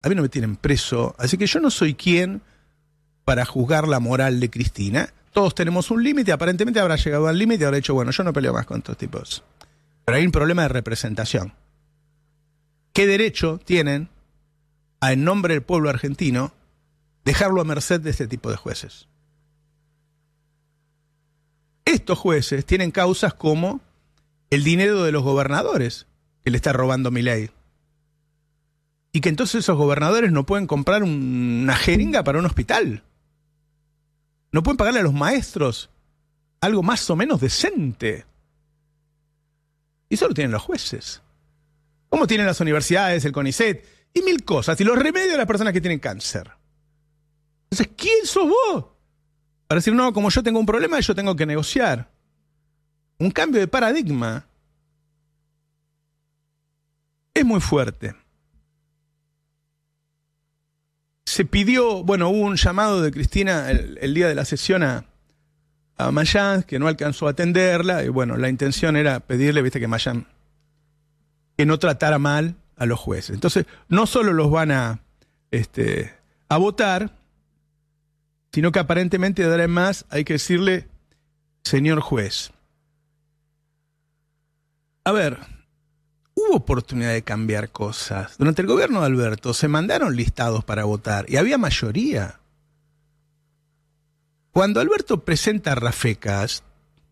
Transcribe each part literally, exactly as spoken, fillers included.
a mí no me tienen preso, así que yo no soy quien para juzgar la moral de Cristina. Todos tenemos un límite, aparentemente habrá llegado al límite y habrá dicho, bueno, yo no peleo más con estos tipos. Pero hay un problema de representación. ¿Qué derecho tienen a, en nombre del pueblo argentino, dejarlo a merced de este tipo de jueces? Estos jueces tienen causas como el dinero de los gobernadores que le está robando Milei. Y que entonces esos gobernadores no pueden comprar un, una jeringa para un hospital. No pueden pagarle a los maestros algo más o menos decente. Y eso lo tienen los jueces. Como tienen las universidades, el CONICET y mil cosas. Y los remedios a las personas que tienen cáncer. Entonces, ¿quién sos vos? Para decir, no, como yo tengo un problema, yo tengo que negociar. Un cambio de paradigma es muy fuerte. Se pidió, bueno, hubo un llamado de Cristina el, el día de la sesión a, a Mayans, que no alcanzó a atenderla, y bueno, la intención era pedirle, viste, que Mayans que no tratara mal a los jueces. Entonces, no solo los van a, este, a votar, sino que aparentemente de ahora en más hay que decirle, señor juez. A ver, hubo oportunidad de cambiar cosas. Durante el gobierno de Alberto se mandaron listados para votar y había mayoría. Cuando Alberto presenta rafecas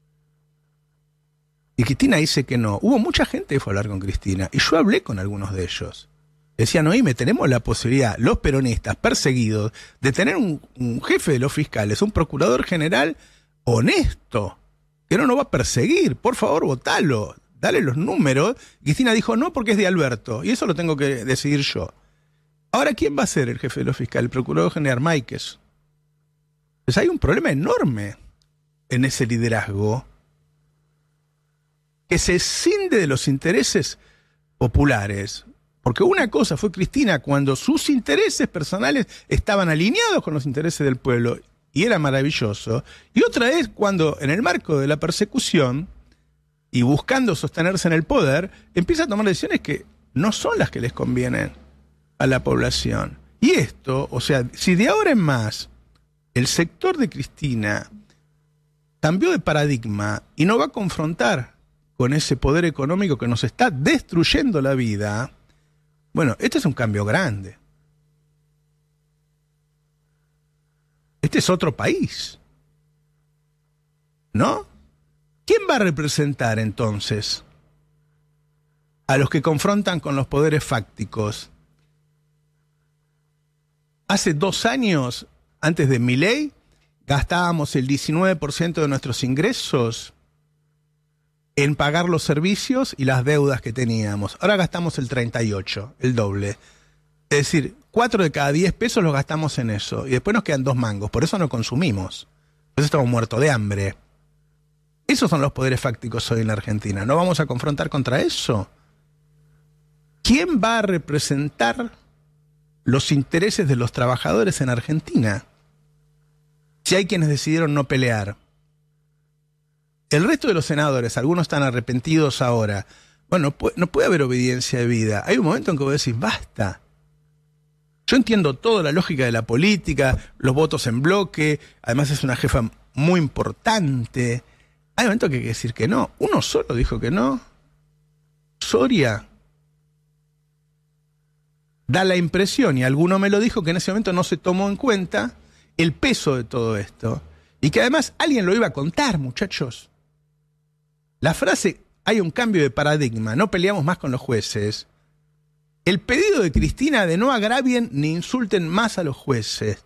y Cristina dice que no, hubo mucha gente que fue a hablar con Cristina y yo hablé con algunos de ellos. Decían, oíme, tenemos la posibilidad, los peronistas perseguidos, de tener un, un jefe de los fiscales, un procurador general honesto, que no nos va a perseguir, por favor, votalo. Dale los números. Cristina dijo no porque es de Alberto y eso lo tengo que decidir yo. Ahora, ¿quién va a ser el jefe de los fiscales? El procurador general Máiquez. Pues hay un problema enorme en ese liderazgo que se escinde de los intereses populares. Porque una cosa fue Cristina cuando sus intereses personales estaban alineados con los intereses del pueblo y era maravilloso. Y otra es cuando en el marco de la persecución y buscando sostenerse en el poder, empieza a tomar decisiones que no son las que les convienen a la población. Y esto, o sea, si de ahora en más el sector de Cristina cambió de paradigma y no va a confrontar con ese poder económico que nos está destruyendo la vida, bueno, este es un cambio grande. Este es otro país, ¿no? ¿Quién va a representar entonces a los que confrontan con los poderes fácticos? Hace dos años, antes de Milei, gastábamos el diecinueve por ciento de nuestros ingresos en pagar los servicios y las deudas que teníamos. Ahora gastamos el treinta y ocho, el doble. Es decir, cuatro de cada diez pesos los gastamos en eso. Y después nos quedan dos mangos. Por eso no consumimos. Por eso estamos muertos de hambre. Esos son los poderes fácticos hoy en la Argentina. ¿No vamos a confrontar contra eso? ¿Quién va a representar los intereses de los trabajadores en Argentina? Si hay quienes decidieron no pelear. El resto de los senadores, algunos están arrepentidos ahora. Bueno, no puede haber obediencia de vida. Hay un momento en que vos decís, basta. Yo entiendo toda la lógica de la política, los votos en bloque, además es una jefa muy importante. Hay un momento que hay que decir que no. Uno solo dijo que no. Soria. Da la impresión, y alguno me lo dijo, que en ese momento no se tomó en cuenta el peso de todo esto. Y que además alguien lo iba a contar, muchachos. La frase, hay un cambio de paradigma, no peleamos más con los jueces. El pedido de Cristina de no agravien ni insulten más a los jueces.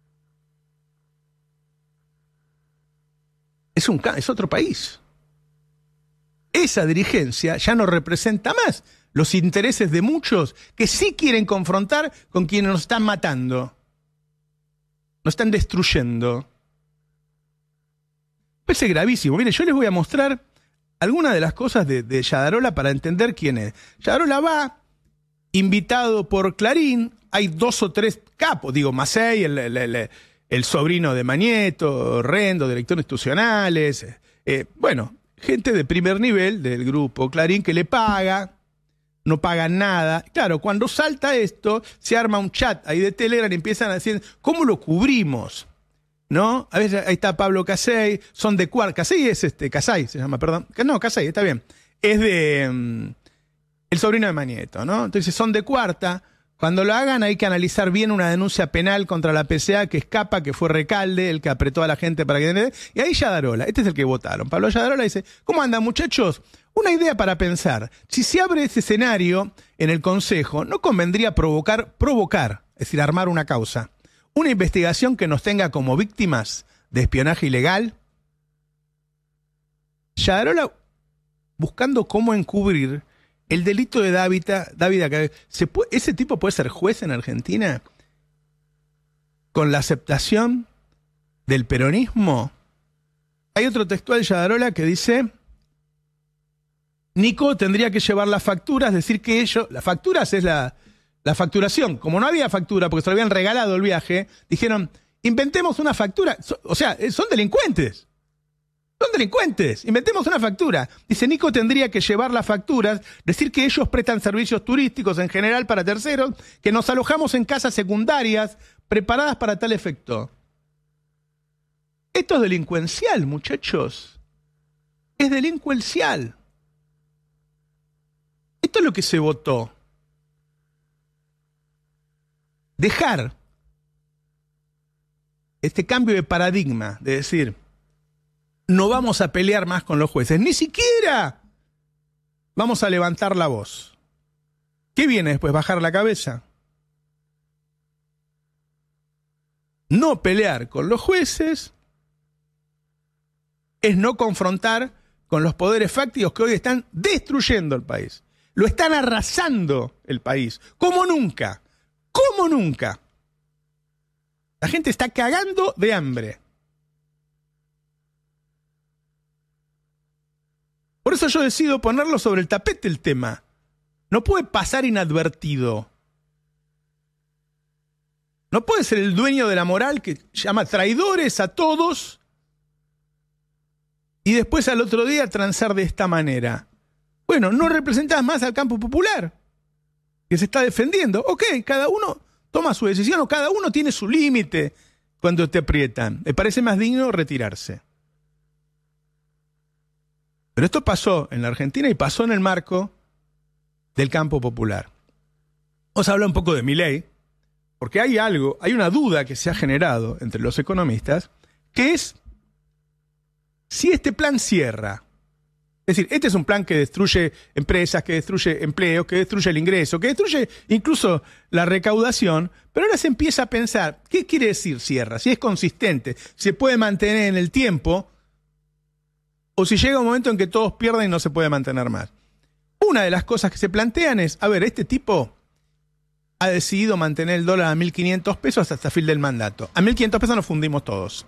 Es, un, es otro país. Esa dirigencia ya no representa más los intereses de muchos que sí quieren confrontar con quienes nos están matando. Nos están destruyendo. Parece gravísimo. Mire, yo les voy a mostrar algunas de las cosas de, de Yadarola para entender quién es. Yadarola va, invitado por Clarín, hay dos o tres capos, digo, Macei, el, el, el, el sobrino de Mañeto, Rendo, directores institucionales, eh, bueno, gente de primer nivel del grupo Clarín que le paga, no pagan nada. Claro, cuando salta esto, se arma un chat ahí de Telegram y empiezan a decir, ¿cómo lo cubrimos? ¿No? A veces ahí está Pablo Casey, son de Cuarta. Casey es este, Casey se llama, perdón. No, Casey, está bien. Es de um, el sobrino de Manieto, ¿no? Entonces son de Cuarta. Cuando lo hagan hay que analizar bien una denuncia penal contra la P C A que escapa, que fue Recalde, el que apretó a la gente para que... Y ahí Yadarola, este es el que votaron. Pablo Yadarola dice, ¿cómo andan, muchachos? Una idea para pensar. Si se abre ese escenario en el Consejo, ¿no convendría provocar, provocar, es decir, armar una causa, una investigación que nos tenga como víctimas de espionaje ilegal? Yadarola buscando cómo encubrir el delito de Dávila, Dávila, ¿se puede, ¿ese tipo puede ser juez en Argentina? ¿Con la aceptación del peronismo? Hay otro textual de Yadarola que dice, Nico tendría que llevar las facturas, decir que ellos, las facturas es la, la facturación. Como no había factura, porque se lo habían regalado el viaje, dijeron, inventemos una factura. So, o sea, son delincuentes. Son delincuentes, inventemos una factura. Dice, Nico tendría que llevar las facturas, decir que ellos prestan servicios turísticos en general para terceros, que nos alojamos en casas secundarias preparadas para tal efecto. Esto es delincuencial, muchachos. Es delincuencial. Esto es lo que se votó. Dejar este cambio de paradigma, de decir, no vamos a pelear más con los jueces, ni siquiera vamos a levantar la voz. ¿Qué viene después? ¿Bajar la cabeza? No pelear con los jueces es no confrontar con los poderes fácticos que hoy están destruyendo el país. Lo están arrasando el país, como nunca, como nunca. La gente está cagando de hambre. Por eso yo decido ponerlo sobre el tapete el tema. No puede pasar inadvertido. No puede ser el dueño de la moral que llama traidores a todos y después al otro día transar de esta manera. Bueno, no representás más al campo popular que se está defendiendo. Ok, cada uno toma su decisión o cada uno tiene su límite cuando te aprietan. Me parece más digno retirarse. Pero esto pasó en la Argentina y pasó en el marco del campo popular. Vamos a hablar un poco de Milei, porque hay algo, hay una duda que se ha generado entre los economistas, que es si este plan cierra. Es decir, este es un plan que destruye empresas, que destruye empleo, que destruye el ingreso, que destruye incluso la recaudación, pero ahora se empieza a pensar, ¿qué quiere decir cierra? Si es consistente, se puede mantener en el tiempo, o si llega un momento en que todos pierden y no se puede mantener más. Una de las cosas que se plantean es, a ver, este tipo ha decidido mantener el dólar a mil quinientos pesos hasta fin del mandato. A mil quinientos pesos nos fundimos todos.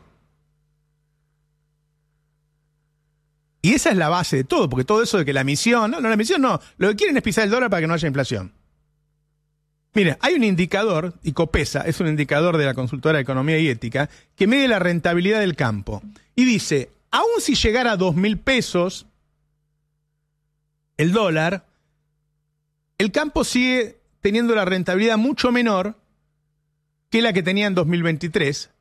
Y esa es la base de todo, porque todo eso de que la misión, no, no la misión no, lo que quieren es pisar el dólar para que no haya inflación. Mira, hay un indicador, y Copesa es un indicador de la consultora de Economía y Ética, que mide la rentabilidad del campo. Y dice, aun si llegara a dos mil pesos el dólar, el campo sigue teniendo la rentabilidad mucho menor que la que tenía en dos mil veintitrés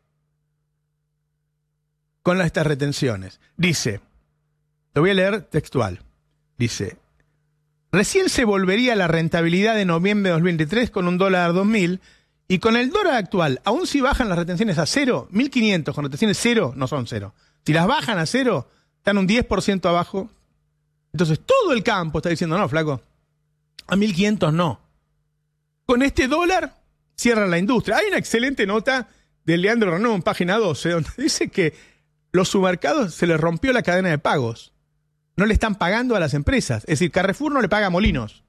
con estas retenciones. Dice, lo voy a leer textual, dice, recién se volvería la rentabilidad de noviembre de dos mil veintitrés con un dólar dos mil y con el dólar actual, aun si bajan las retenciones a cero, mil quinientos con retenciones cero, no son cero. Si las bajan a cero, están un diez por ciento abajo. Entonces todo el campo está diciendo, no, flaco, a mil quinientos no. Con este dólar cierra la industria. Hay una excelente nota de Leandro Renaud en página doce, donde dice que los supermercados se les rompió la cadena de pagos. No le están pagando a las empresas. Es decir, Carrefour no le paga a Molinos.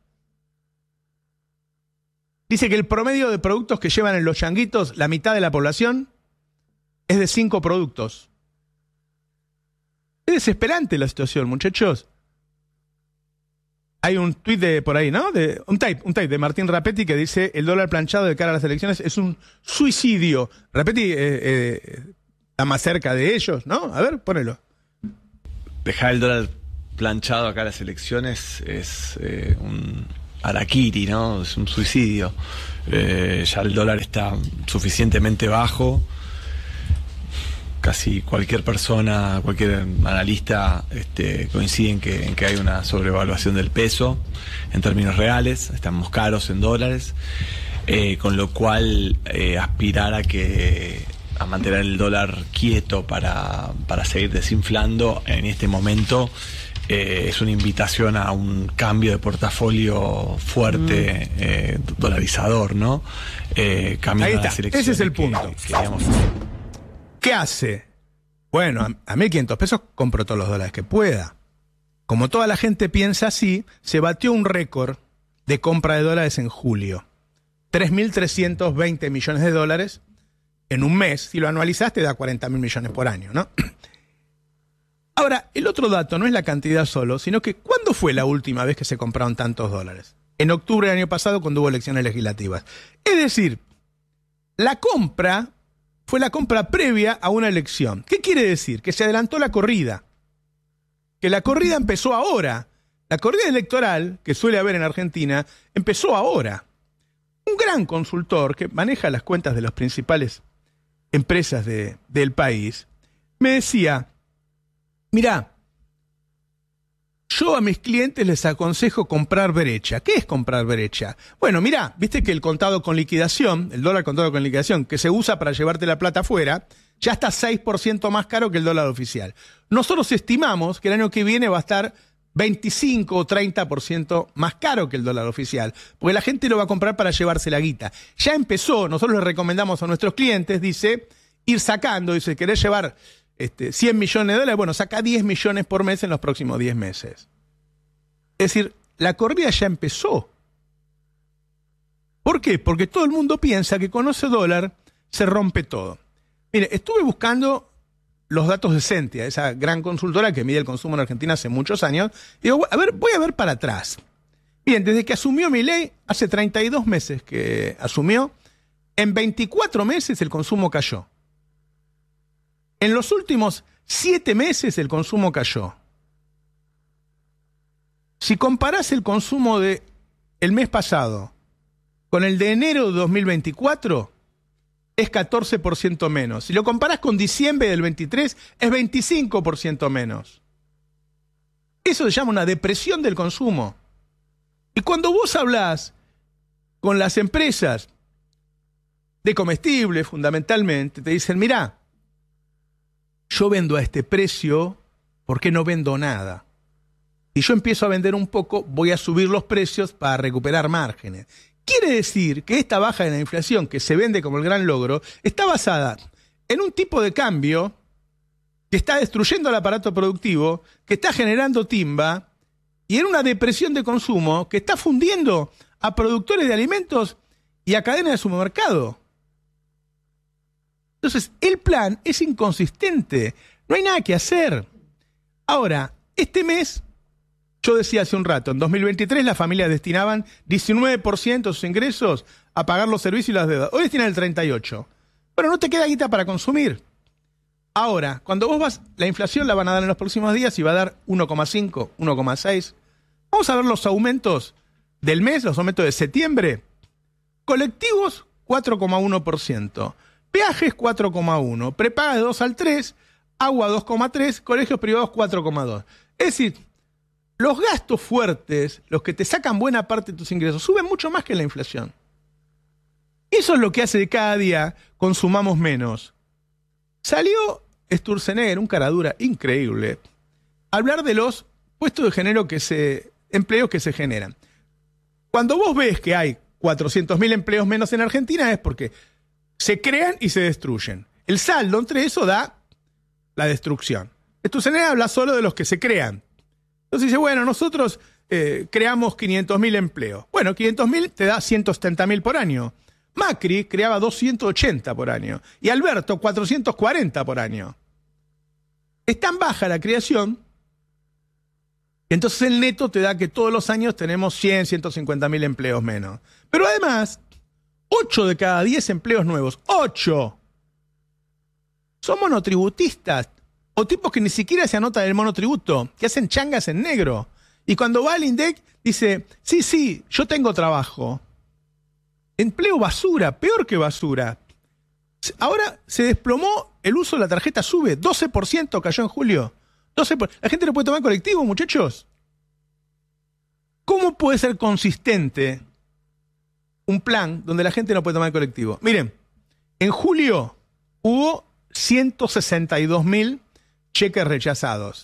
Dice que el promedio de productos que llevan en los changuitos la mitad de la población es de cinco productos. Es desesperante la situación, muchachos. Hay un tuit de por ahí, ¿no? De, un type, un type de Martín Rapetti que dice el dólar planchado de cara a las elecciones es un suicidio. Rapetti eh, eh, está más cerca de ellos, ¿no? A ver, ponelo. Dejar el dólar planchado acá a las elecciones es eh, un, harakiri, ¿no? Es un suicidio. Eh, ya el dólar está suficientemente bajo. Casi cualquier persona, cualquier analista este, coincide en que, en que hay una sobrevaluación del peso en términos reales, estamos caros en dólares, eh, con lo cual eh, aspirar a que a mantener el dólar quieto para, para seguir desinflando en este momento eh, es una invitación a un cambio de portafolio fuerte, mm. eh, dolarizador, ¿no? Eh, Ahí está, ese es el punto. Que, que, digamos, ¿qué hace? Bueno, a, a mil quinientos pesos compro todos los dólares que pueda. Como toda la gente piensa así, se batió un récord de compra de dólares en julio. tres mil trescientos veinte millones de dólares en un mes. Si lo anualizaste, da cuarenta mil millones por año, ¿no? Ahora, el otro dato no es la cantidad solo, sino que ¿cuándo fue la última vez que se compraron tantos dólares? En octubre del año pasado, cuando hubo elecciones legislativas. Es decir, la compra fue la compra previa a una elección. ¿Qué quiere decir? Que se adelantó la corrida. Que la corrida empezó ahora. La corrida electoral, que suele haber en Argentina, empezó ahora. Un gran consultor que maneja las cuentas de las principales empresas de, del país, me decía, mirá, yo a mis clientes les aconsejo comprar brecha. ¿Qué es comprar brecha? Bueno, mirá, viste que el contado con liquidación, el dólar contado con liquidación, que se usa para llevarte la plata afuera, ya está seis por ciento más caro que el dólar oficial. Nosotros estimamos que el año que viene va a estar veinticinco o treinta por ciento más caro que el dólar oficial, porque la gente lo va a comprar para llevarse la guita. Ya empezó, nosotros le recomendamos a nuestros clientes, dice, ir sacando, dice, ¿querés llevar Este, cien millones de dólares? Bueno, saca diez millones por mes en los próximos diez meses. Es decir, la corrida ya empezó. ¿Por qué? Porque todo el mundo piensa que con ese dólar se rompe todo. Mire, estuve buscando los datos de Sentia, esa gran consultora que mide el consumo en Argentina hace muchos años. Y digo, a ver, voy a ver para atrás. Bien, desde que asumió Milei, hace treinta y dos meses que asumió, en veinticuatro meses el consumo cayó. En los últimos siete meses el consumo cayó. Si comparás el consumo del mes pasado con el de enero de dos mil veinticuatro, es catorce por ciento menos. Si lo comparás con diciembre del veintitrés, es veinticinco por ciento menos. Eso se llama una depresión del consumo. Y cuando vos hablás con las empresas de comestibles, fundamentalmente, te dicen, mirá, yo vendo a este precio, ¿por qué no vendo nada? Si yo empiezo a vender un poco, voy a subir los precios para recuperar márgenes. Quiere decir que esta baja de la inflación, que se vende como el gran logro, está basada en un tipo de cambio que está destruyendo el aparato productivo, que está generando timba, y en una depresión de consumo que está fundiendo a productores de alimentos y a cadenas de supermercado. Entonces, el plan es inconsistente. No hay nada que hacer. Ahora, este mes, yo decía hace un rato, en dos mil veintitrés las familias destinaban diecinueve por ciento de sus ingresos a pagar los servicios y las deudas. Hoy destinan el treinta y ocho por ciento. Pero no te queda guita para consumir. Ahora, cuando vos vas, la inflación la van a dar en los próximos días y va a dar uno coma cinco, uno coma seis. Vamos a ver los aumentos del mes, los aumentos de septiembre. Colectivos, cuatro coma uno por ciento. Peajes cuatro coma uno, prepaga de dos al tres, agua dos coma tres, colegios privados cuatro coma dos. Es decir, los gastos fuertes, los que te sacan buena parte de tus ingresos, suben mucho más que la inflación. Eso es lo que hace que cada día consumamos menos. Salió Sturzenegger, un caradura increíble, a hablar de los puestos de género que se, empleos que se generan. Cuando vos ves que hay cuatrocientos mil empleos menos en Argentina es porque se crean y se destruyen. El saldo entre eso da la destrucción. Sturzenegger habla solo de los que se crean. Entonces dice, bueno, nosotros eh, creamos quinientos mil empleos. Bueno, quinientos mil te da ciento setenta mil por año. Macri creaba doscientos ochenta por año. Y Alberto, cuatrocientos cuarenta por año. Es tan baja la creación, entonces el neto te da que todos los años tenemos cien, ciento cincuenta mil empleos menos. Pero además, ocho de cada diez empleos nuevos, ocho, son monotributistas. O tipos que ni siquiera se anotan el monotributo, que hacen changas en negro. Y cuando va al INDEC, dice, sí, sí, yo tengo trabajo. Empleo basura, peor que basura. Ahora se desplomó el uso de la tarjeta SUBE, doce por ciento cayó en julio. doce por ciento. La gente no puede tomar colectivo, muchachos. ¿Cómo puede ser consistente un plan donde la gente no puede tomar colectivo? Miren, en julio hubo ciento sesenta y dos mil cheques rechazados.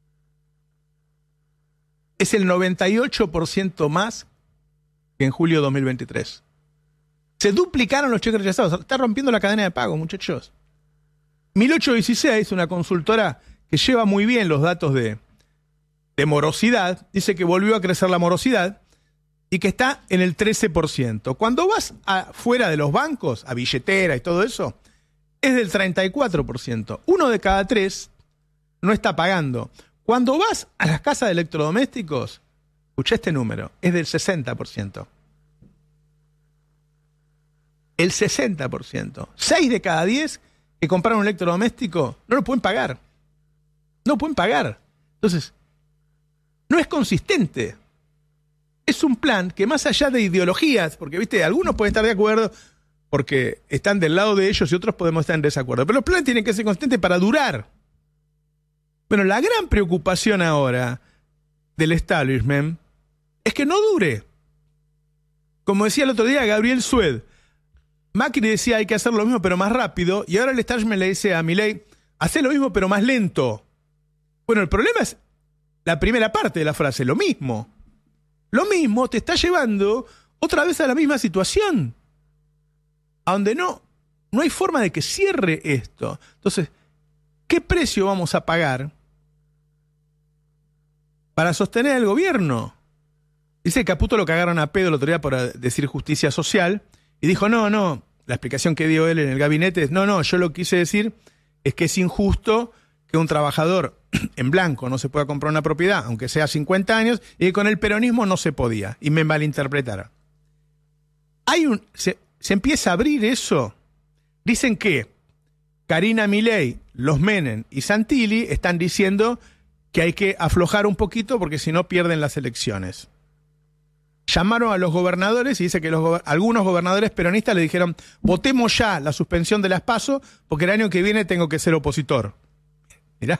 Es el noventa y ocho por ciento más que en julio de dos mil veintitrés. Se duplicaron los cheques rechazados. Está rompiendo la cadena de pago, muchachos. mil ochocientos dieciséis, una consultora que lleva muy bien los datos de, de morosidad, dice que volvió a crecer la morosidad y que está en el trece por ciento. Cuando vas afuera de los bancos, a billetera y todo eso, es del treinta y cuatro por ciento. Uno de cada tres no está pagando. Cuando vas a las casas de electrodomésticos, escuché este número, es del sesenta por ciento. El sesenta por ciento. seis de cada diez que compraron un electrodoméstico no lo pueden pagar. No pueden pagar. Entonces, no es consistente. Es un plan que más allá de ideologías, porque, viste, algunos pueden estar de acuerdo porque están del lado de ellos y otros podemos estar en desacuerdo. Pero los planes tienen que ser consistentes para durar. Bueno, la gran preocupación ahora del establishment es que no dure. Como decía el otro día Gabriel Sued, Macri decía hay que hacer lo mismo pero más rápido, y ahora el establishment le dice a Milei, hacé lo mismo pero más lento. Bueno, el problema es la primera parte de la frase, lo mismo. Lo mismo te está llevando otra vez a la misma situación, a donde no, no hay forma de que cierre esto. Entonces, ¿qué precio vamos a pagar para sostener el gobierno? Dice que Caputo lo cagaron a pedo el otro día por decir justicia social, y dijo, no, no, la explicación que dio él en el gabinete es, no, no, yo lo que quise decir es que es injusto que un trabajador en blanco no se pueda comprar una propiedad, aunque sea cincuenta años, y que con el peronismo no se podía, y me malinterpretaron. Hay un, se, se empieza a abrir eso. Dicen que Karina Milei, los Menem y Santilli están diciendo que hay que aflojar un poquito porque si no pierden las elecciones. Llamaron a los gobernadores y dice que los, algunos gobernadores peronistas le dijeron, votemos ya la suspensión de las PASO porque el año que viene tengo que ser opositor. Mirá.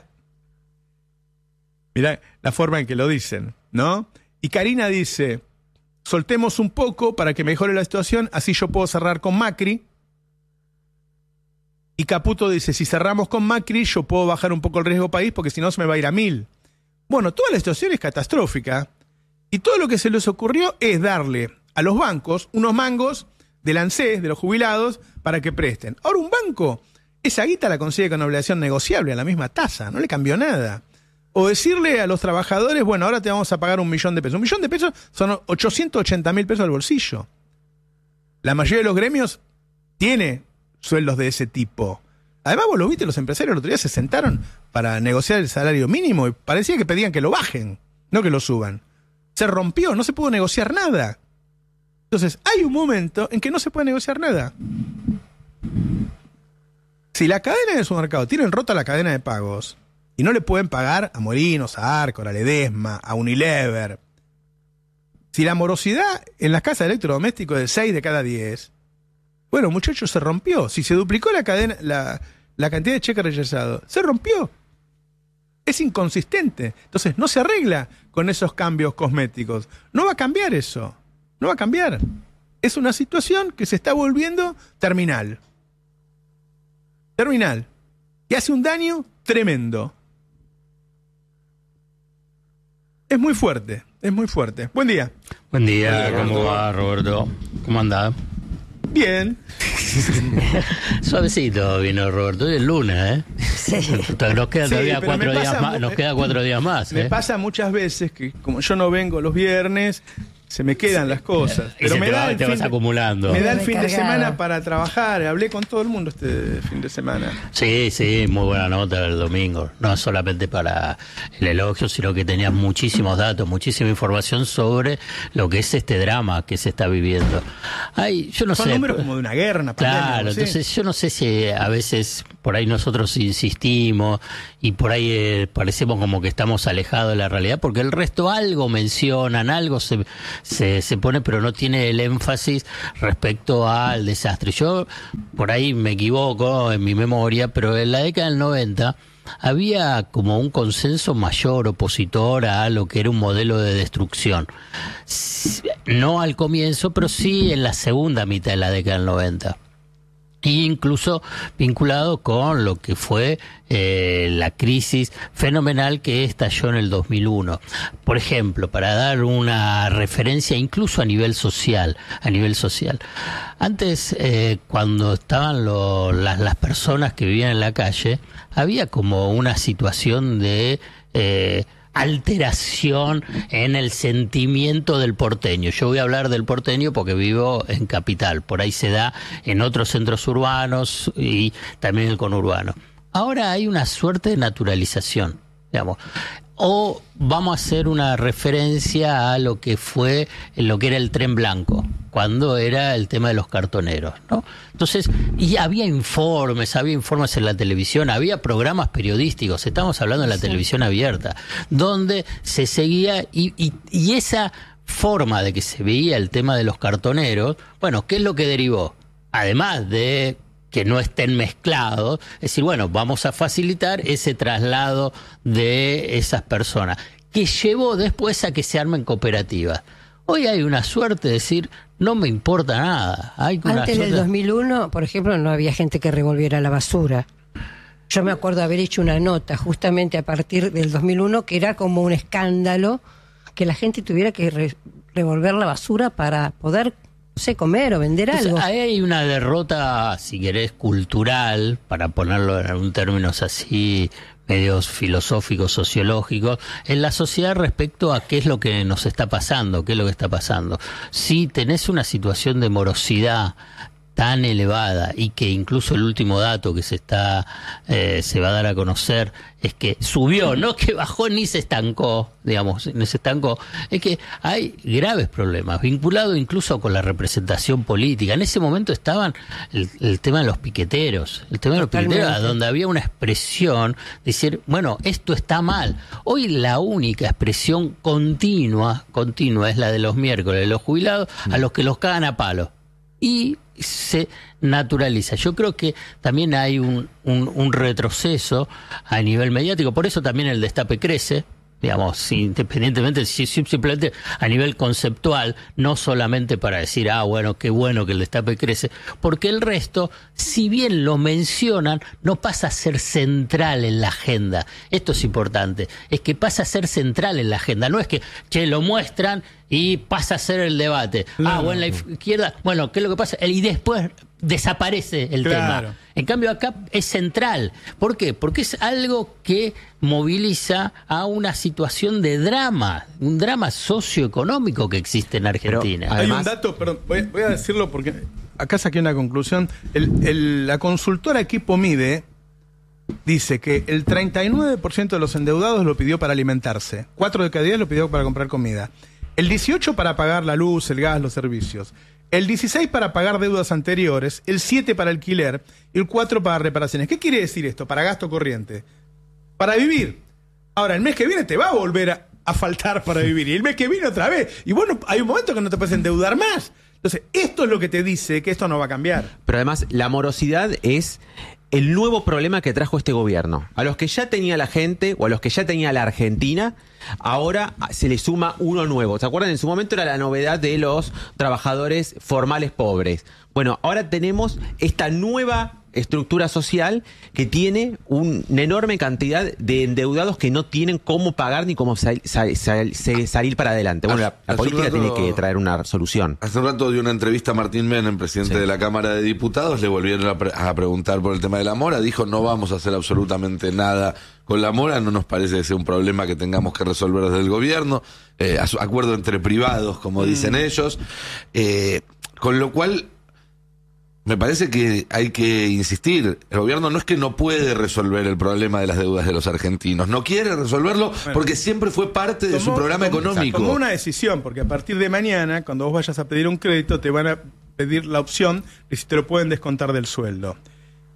Mirá la forma en que lo dicen, ¿no? Y Karina dice, soltemos un poco para que mejore la situación, así yo puedo cerrar con Macri. Y Caputo dice, si cerramos con Macri, yo puedo bajar un poco el riesgo país porque si no se me va a ir a mil. Bueno, toda la situación es catastrófica. Y todo lo que se les ocurrió es darle a los bancos unos mangos del ANSES, de los jubilados, para que presten. Ahora un banco, esa guita la consigue con obligación negociable a la misma tasa, no le cambió nada. O decirle a los trabajadores, bueno, ahora te vamos a pagar un millón de pesos. Un millón de pesos son ochocientos ochenta mil pesos al bolsillo. La mayoría de los gremios tiene sueldos de ese tipo. Además, vos lo viste, los empresarios el otro día se sentaron para negociar el salario mínimo y parecía que pedían que lo bajen, no que lo suban. Se rompió, no se pudo negociar nada. Entonces, hay un momento en que no se puede negociar nada. Si la cadena de supermercado tienen rota la cadena de pagos y no le pueden pagar a Molinos, a Arcor, a Ledesma, a Unilever, si la morosidad en las casas de electrodomésticos es de seis de cada diez, bueno, muchachos, se rompió. Si se duplicó la cadena, la, la cantidad de cheques rechazados, se rompió. Es inconsistente. Entonces, no se arregla con esos cambios cosméticos. No va a cambiar eso. No va a cambiar. Es una situación que se está volviendo terminal. Terminal. Y hace un daño tremendo. Es muy fuerte. Es muy fuerte. Buen día. Buen día. ¿Cómo va, Roberto? ¿Cómo andás? Bien. Suavecito vino Roberto, hoy es lunes, ¿eh? Sí. Nos queda todavía sí, cuatro días más, nos queda cuatro días más. Me ¿eh? pasa muchas veces que como yo no vengo los viernes, se me quedan las cosas. Pero Pero me te, da va, el te fin vas de, acumulando. Me da el fin de semana para trabajar. Hablé con todo el mundo este fin de semana. Sí, sí, muy buena nota el domingo. No solamente para el elogio, sino que tenías muchísimos datos, muchísima información sobre lo que es este drama que se está viviendo. Ay, yo no Son sé. números como de una guerra, una Claro, pandemia, ¿sí? Entonces yo no sé si a veces por ahí nosotros insistimos y por ahí eh, parecemos como que estamos alejados de la realidad, porque el resto algo mencionan, algo se, se, se pone, pero no tiene el énfasis respecto al desastre. Yo por ahí me equivoco en mi memoria, pero en la década del noventa había como un consenso mayor opositor a lo que era un modelo de destrucción. No al comienzo, pero sí en la segunda mitad de la década del noventa. E incluso vinculado con lo que fue eh, la crisis fenomenal que estalló en el dos mil uno. Por ejemplo, para dar una referencia incluso a nivel social, a nivel social. Antes, eh, cuando estaban lo, las, las personas que vivían en la calle, había como una situación de eh, alteración en el sentimiento del porteño. Yo voy a hablar del porteño porque vivo en Capital. Por ahí se da en otros centros urbanos y también el conurbano. Ahora hay una suerte de naturalización, digamos. O vamos a hacer una referencia a lo que fue, lo que era el tren blanco, cuando era el tema de los cartoneros, ¿no? Entonces, y había informes, había informes en la televisión, había programas periodísticos, estamos hablando de la sí. televisión abierta, donde se seguía, y, y, y esa forma de que se veía el tema de los cartoneros, bueno, ¿qué es lo que derivó? Además de que no estén mezclados, es decir, bueno, vamos a facilitar ese traslado de esas personas, que llevó después a que se armen cooperativas. Hoy hay una suerte de decir, no me importa nada. Hay una Antes suerte... del dos mil uno, por ejemplo, no había gente que revolviera la basura. Yo me acuerdo haber hecho una nota justamente a partir del dos mil uno, que era como un escándalo que la gente tuviera que re- revolver la basura para poder, no sé, comer o vender Entonces, algo. ahí hay una derrota, si querés, cultural, para ponerlo en un términos así medios filosóficos, sociológicos, en la sociedad respecto a qué es lo que nos está pasando, qué es lo que está pasando. Si tenés una situación de morosidad tan elevada y que incluso el último dato que se está eh, se va a dar a conocer es que subió, no que bajó ni se estancó, digamos, ni se estancó, es que hay graves problemas vinculados incluso con la representación política. En ese momento estaban el, el tema de los piqueteros, el tema de los Totalmente. piqueteros, donde había una expresión, decir, bueno, esto está mal. Hoy la única expresión continua, continua es la de los miércoles, de los jubilados, mm. a los que los cagan a palo. Y se naturaliza. Yo creo que también hay un, un, un retroceso a nivel mediático, por eso también el destape crece, digamos, independientemente, simplemente a nivel conceptual, no solamente para decir, ah, bueno, qué bueno que el destape crece, porque el resto, si bien lo mencionan, no pasa a ser central en la agenda. Esto es importante, es que pasa a ser central en la agenda, no es que, che, lo muestran y pasa a ser el debate. No, ah, bueno, la izquierda, bueno, ¿qué es lo que pasa? Y después desaparece el claro. tema. En cambio acá es central. ¿Por qué? Porque es algo que moviliza a una situación de drama, un drama socioeconómico que existe en Argentina. Pero, además, hay un dato, perdón, voy, voy a decirlo porque acá saqué una conclusión. El, el, la consultora Equipo Mide dice que el treinta y nueve por ciento de los endeudados lo pidió para alimentarse, cuatro de cada diez lo pidió para comprar comida, el dieciocho por ciento para pagar la luz, el gas, los servicios, el dieciséis por ciento para pagar deudas anteriores, el siete por ciento para alquiler y el cuatro por ciento para reparaciones. ¿Qué quiere decir esto? Para gasto corriente. Para vivir. Ahora, el mes que viene te va a volver a, a faltar para vivir. Y el mes que viene otra vez. Y bueno, hay un momento que no te puedes endeudar más. Entonces, esto es lo que te dice que esto no va a cambiar. Pero además, la morosidad es el nuevo problema que trajo este gobierno. A los que ya tenía la gente o a los que ya tenía la Argentina, ahora se le suma uno nuevo. ¿Se acuerdan? En su momento era la novedad de los trabajadores formales pobres. Bueno, ahora tenemos esta nueva estructura social que tiene un, una enorme cantidad de endeudados que no tienen cómo pagar ni cómo sal, sal, sal, sal, salir para adelante. Bueno, la, la política rato, tiene que traer una solución. Hace un rato dio una entrevista a Martín Menem, presidente sí. de la Cámara de Diputados, le volvieron a, pre a preguntar por el tema de la mora, dijo no vamos a hacer absolutamente nada con la mora, no nos parece que sea un problema que tengamos que resolver desde el gobierno, eh, acuerdo entre privados, como mm. dicen ellos, eh, con lo cual me parece que hay que insistir. El gobierno no es que no puede resolver el problema de las deudas de los argentinos. No quiere resolverlo bueno, porque siempre fue parte de tomó, su programa tomó, económico. Tomó una decisión, porque a partir de mañana, cuando vos vayas a pedir un crédito, te van a pedir la opción de si te lo pueden descontar del sueldo.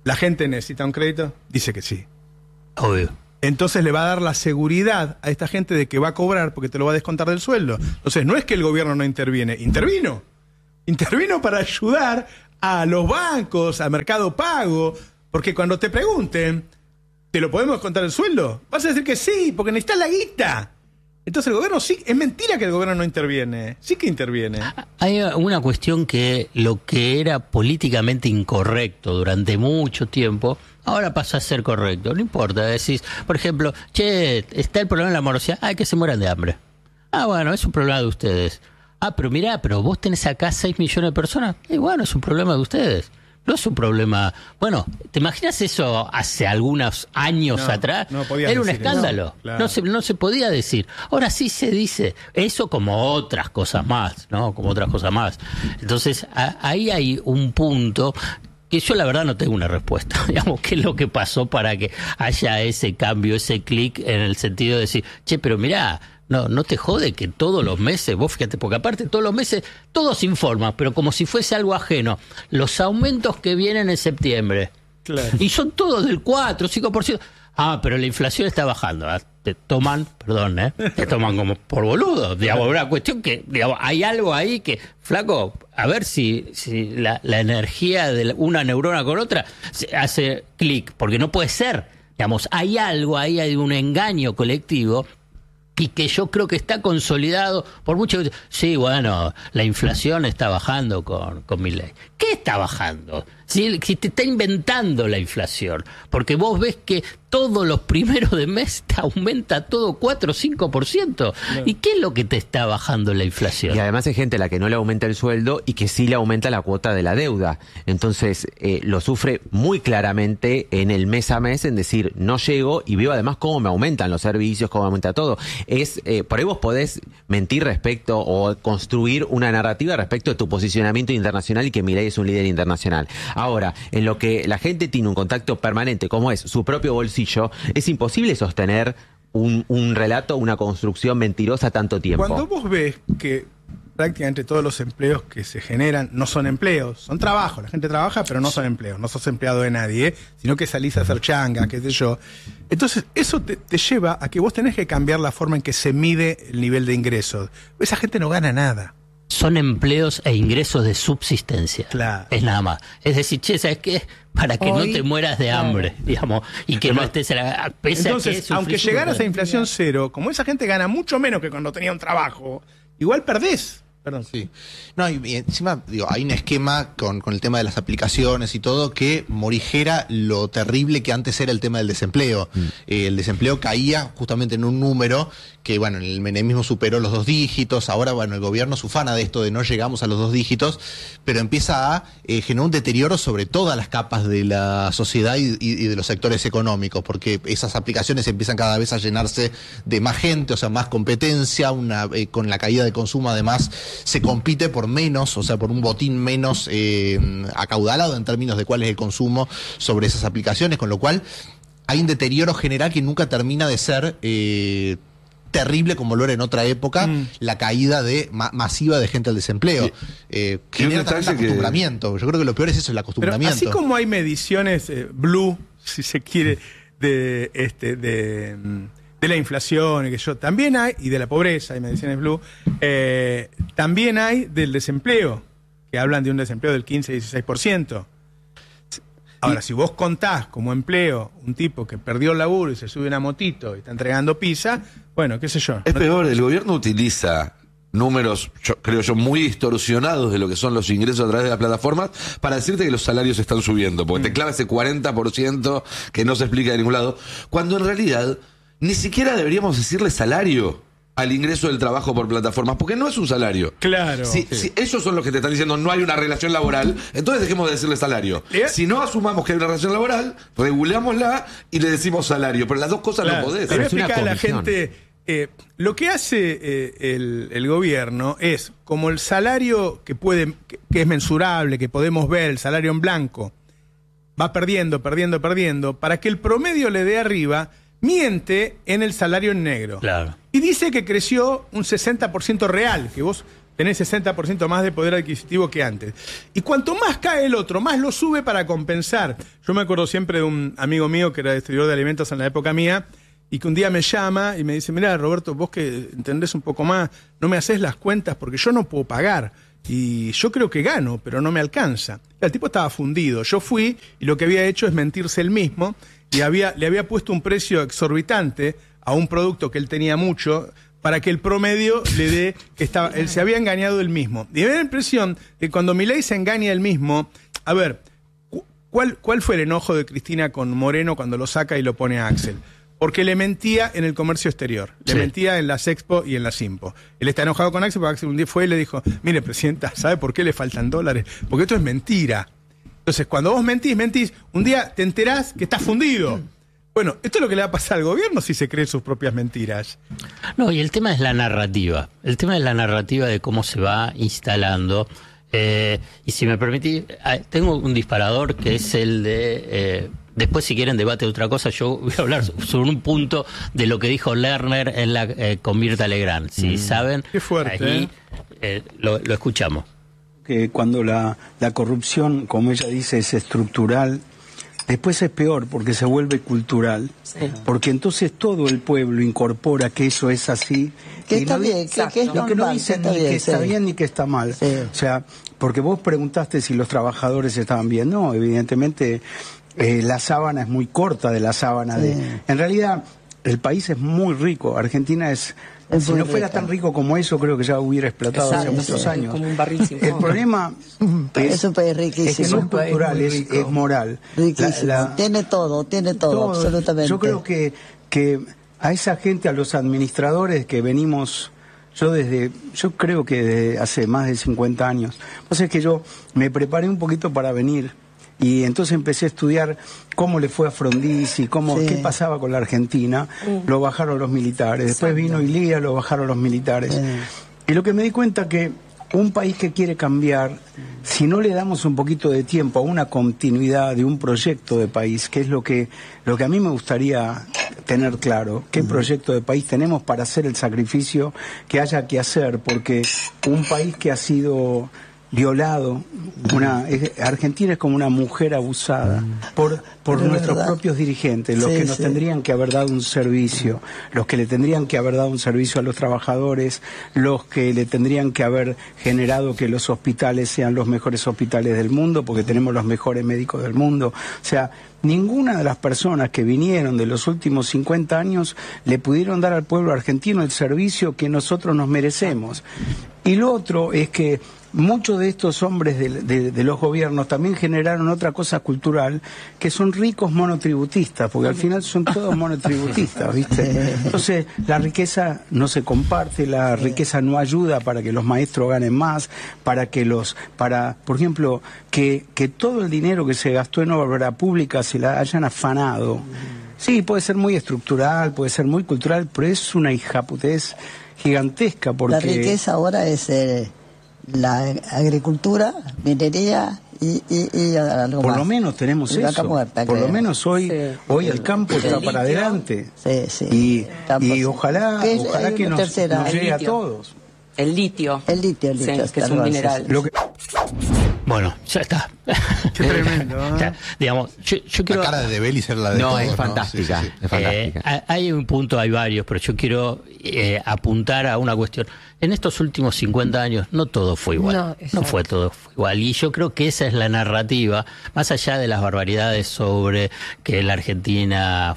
¿La gente necesita un crédito? Dice que sí. Obvio. Entonces le va a dar la seguridad a esta gente de que va a cobrar porque te lo va a descontar del sueldo. Entonces no es que el gobierno no interviene, intervino. Intervino para ayudar a los bancos, a Mercado Pago, porque cuando te pregunten, ¿te lo podemos descontar del sueldo? Vas a decir que sí, porque necesitas la guita. Entonces el gobierno sí, es mentira que el gobierno no interviene, sí que interviene. Hay una cuestión que lo que era políticamente incorrecto durante mucho tiempo, ahora pasa a ser correcto, no importa, decís, por ejemplo, che, está el problema de la morosidad, ah, que se mueran de hambre. Ah, bueno, es un problema de ustedes. Ah, pero mirá, pero vos tenés acá seis millones de personas, y bueno, es un problema de ustedes. No es un problema. Bueno, ¿te imaginas eso hace algunos años No, atrás? no podías Era un decir escándalo. eso. Claro. No se, no se podía decir. Ahora sí se dice. Eso como otras cosas más, ¿no? Como otras cosas más. Entonces, a, ahí hay un punto que yo la verdad no tengo una respuesta. Digamos, ¿qué es lo que pasó para que haya ese cambio, ese clic en el sentido de decir, che, pero mirá, no, no te jode que todos los meses, vos fíjate, porque aparte todos los meses, todos informan, pero como si fuese algo ajeno, los aumentos que vienen en septiembre. Claro. Y son todos del cuatro, cinco por ciento. Ah, pero la inflación está bajando. ¿eh? Te toman, perdón, ¿eh? Te toman como por boludo. Digamos, una cuestión que, digamos, hay algo ahí que, flaco, a ver si, si la, la energía de una neurona con otra se hace clic, porque no puede ser. Digamos, hay algo ahí, hay un engaño colectivo y que yo creo que está consolidado por mucho. Sí, bueno, la inflación está bajando con, con Milei. ¿Qué está bajando? Si, si te está inventando la inflación, porque vos ves que todos los primeros de mes te aumenta todo cuatro o cinco por ciento. No. ¿Y qué es lo que te está bajando la inflación? Y además hay gente a la que no le aumenta el sueldo y que sí le aumenta la cuota de la deuda. Entonces eh, lo sufre muy claramente en el mes a mes, en decir, no llego y veo además cómo me aumentan los servicios, cómo aumenta todo. Es eh, por ahí vos podés mentir respecto o construir una narrativa respecto de tu posicionamiento internacional y que Milei es un líder internacional. Ahora, en lo que la gente tiene un contacto permanente, como es su propio bolsillo, es imposible sostener un, un relato, una construcción mentirosa tanto tiempo. Cuando vos ves que prácticamente todos los empleos que se generan no son empleos, son trabajo, la gente trabaja pero no son empleos, no sos empleado de nadie, ¿eh? Sino que salís a hacer changa, qué sé yo. Entonces eso te, te lleva a que vos tenés que cambiar la forma en que se mide el nivel de ingresos. Esa gente no gana nada. Son empleos e ingresos de subsistencia. Claro. Es nada más. Es decir, che, ¿sabes qué? Para que Hoy, no te mueras de hambre, claro. digamos, y que no estés... A, pese Entonces, a que aunque llegaras a inflación cero, como esa gente gana mucho menos que cuando tenía un trabajo, igual perdés. Perdón. Sí. No, y, y encima, digo, hay un esquema con, con el tema de las aplicaciones y todo que morigera lo terrible que antes era el tema del desempleo. Mm. Eh, el desempleo caía justamente en un número que, bueno, el menemismo superó los dos dígitos, ahora, bueno, el gobierno se ufana de esto de no llegamos a los dos dígitos, pero empieza a eh, generar un deterioro sobre todas las capas de la sociedad y, y, y de los sectores económicos, porque esas aplicaciones empiezan cada vez a llenarse de más gente, o sea, más competencia, una eh, con la caída de consumo además se compite por menos, o sea, por un botín menos eh, acaudalado en términos de cuál es el consumo sobre esas aplicaciones, con lo cual hay un deterioro general que nunca termina de ser eh, terrible como lo era en otra época, mm. la caída de ma masiva de gente al desempleo. Sí. Eh, genera también el acostumbramiento. Que... Yo creo que lo peor es eso, el acostumbramiento. Pero así como hay mediciones eh, blue, si se quiere, de este de... de la inflación, y que yo también hay, y de la pobreza, hay mediciones blue, eh, también hay del desempleo, que hablan de un desempleo del quince a dieciséis por ciento. Ahora, y, si vos contás como empleo un tipo que perdió el laburo y se sube una motito y está entregando pizza, bueno, qué sé yo. Es no peor, te... el gobierno utiliza números, yo, creo yo, muy distorsionados de lo que son los ingresos a través de las plataformas para decirte que los salarios están subiendo, porque mm. te clava ese cuarenta por ciento que no se explica de ningún lado, cuando en realidad ni siquiera deberíamos decirle salario al ingreso del trabajo por plataformas, porque no es un salario. Claro. Si, sí. si ellos son los que te están diciendo no hay una relación laboral, entonces dejemos de decirle salario. ¿Eh? Si no asumamos que hay una relación laboral, regulémosla y le decimos salario, pero las dos cosas claro. no podés. Le voy a explicar a la gente, eh, lo que hace eh, el, el gobierno es, como el salario que puede, que, que es mensurable, que podemos ver, el salario en blanco, va perdiendo, perdiendo, perdiendo, para que el promedio le dé arriba, miente en el salario en negro. Claro. Y dice que creció un sesenta por ciento real, que vos tenés sesenta por ciento más de poder adquisitivo que antes. Y cuanto más cae el otro, más lo sube para compensar. Yo me acuerdo siempre de un amigo mío que era distribuidor de alimentos en la época mía, y que un día me llama y me dice, mirá, Roberto, vos que entendés un poco más, no me haces las cuentas porque yo no puedo pagar. Y yo creo que gano, pero no me alcanza. El tipo estaba fundido. Yo fui y lo que había hecho es mentirse él mismo y había, le había puesto un precio exorbitante a un producto que él tenía mucho para que el promedio le dé que estaba, él se había engañado él mismo. Y me da la impresión que cuando Milei se engaña él mismo, a ver, ¿cuál, cuál fue el enojo de Cristina con Moreno cuando lo saca y lo pone a Axel? Porque le mentía en el comercio exterior, le sí. mentía en las Expo y en las Simpo. Él está enojado con Axel porque Axel un día fue y le dijo, mire, presidenta, ¿sabe por qué le faltan dólares? Porque esto es mentira. Entonces, cuando vos mentís, mentís, un día te enterás que estás fundido. Bueno, esto es lo que le va a pasar al gobierno si se cree sus propias mentiras. No, y el tema es la narrativa. El tema es la narrativa de cómo se va instalando. Eh, y si me permitís, tengo un disparador que es el de... Eh, después, si quieren debate de otra cosa, yo voy a hablar sobre un punto de lo que dijo Lerner en la eh, con Mirta Legrand. Si mm. saben, qué fuerte, ahí, eh, lo, lo escuchamos. Que cuando la, la corrupción, como ella dice, es estructural, después es peor porque se vuelve cultural. Sí. Porque entonces todo el pueblo incorpora que eso es así. Que está no, bien, que, que es lo que no dicen ni bien, que está sí. bien ni que está mal. Sí. O sea, porque vos preguntaste si los trabajadores estaban bien. No, evidentemente... Eh, la sábana es muy corta de la sábana sí. de... En realidad, el país es muy rico. Argentina es... es si no fuera rico. Tan rico como eso, creo que ya hubiera explotado Exacto, hace muchos sí, años. Como un barril sin el problema es, es, un país riquísimo. es que no es cultural, es, es moral. Riquísimo. La, la, tiene todo, tiene todo, todo, absolutamente. Yo creo que, que a esa gente, a los administradores que venimos... Yo desde, yo creo que desde hace más de cincuenta años. O sea, es que yo me preparé un poquito para venir. Y entonces empecé a estudiar cómo le fue a Frondizi, cómo, sí. qué pasaba con la Argentina. Uh. Lo bajaron los militares. Después Exacto. vino Ilía, lo bajaron los militares. Sí. Y lo que me di cuenta que un país que quiere cambiar, si no le damos un poquito de tiempo a una continuidad de un proyecto de país, que es lo que, lo que a mí me gustaría tener claro, qué uh-huh. proyecto de país tenemos para hacer el sacrificio que haya que hacer, porque un país que ha sido... violado, una es, Argentina es como una mujer abusada por por Pero nuestros verdad. propios dirigentes, los sí, que nos sí. tendrían que haber dado un servicio, los que le tendrían que haber dado un servicio a los trabajadores, los que le tendrían que haber generado que los hospitales sean los mejores hospitales del mundo, porque tenemos los mejores médicos del mundo. O sea, ninguna de las personas que vinieron de los últimos cincuenta años le pudieron dar al pueblo argentino el servicio que nosotros nos merecemos. Y lo otro es que muchos de estos hombres de, de, de los gobiernos también generaron otra cosa cultural, que son ricos monotributistas, porque al final son todos monotributistas, ¿viste? Entonces, la riqueza no se comparte, la riqueza no ayuda para que los maestros ganen más, para que los, para, por ejemplo, que, que todo el dinero que se gastó en obra pública se la hayan afanado. Sí, puede ser muy estructural, puede ser muy cultural, pero es una hijaputez gigantesca, porque... La riqueza ahora es... Eh... la agricultura, minería y, y, y algo por más. lo menos tenemos y eso muerta, por creo. lo menos hoy sí. hoy el campo el está litio. para adelante sí, sí. y, campo, y sí. ojalá es, ojalá que nos, nos llegue a todos. El litio. El litio, el litio sí, que es un mineral. Lo que... Bueno, ya está. Qué tremendo. ¿eh? Ya, digamos, yo, yo quiero... La cara de Belis era la de No, todos, es fantástica. ¿no? Sí, sí, sí. Es fantástica. Eh, hay un punto, hay varios, pero yo quiero eh, apuntar a una cuestión. En estos últimos cincuenta años no todo fue igual. No, no fue todo fue igual. Y yo creo que esa es la narrativa, más allá de las barbaridades sobre que la Argentina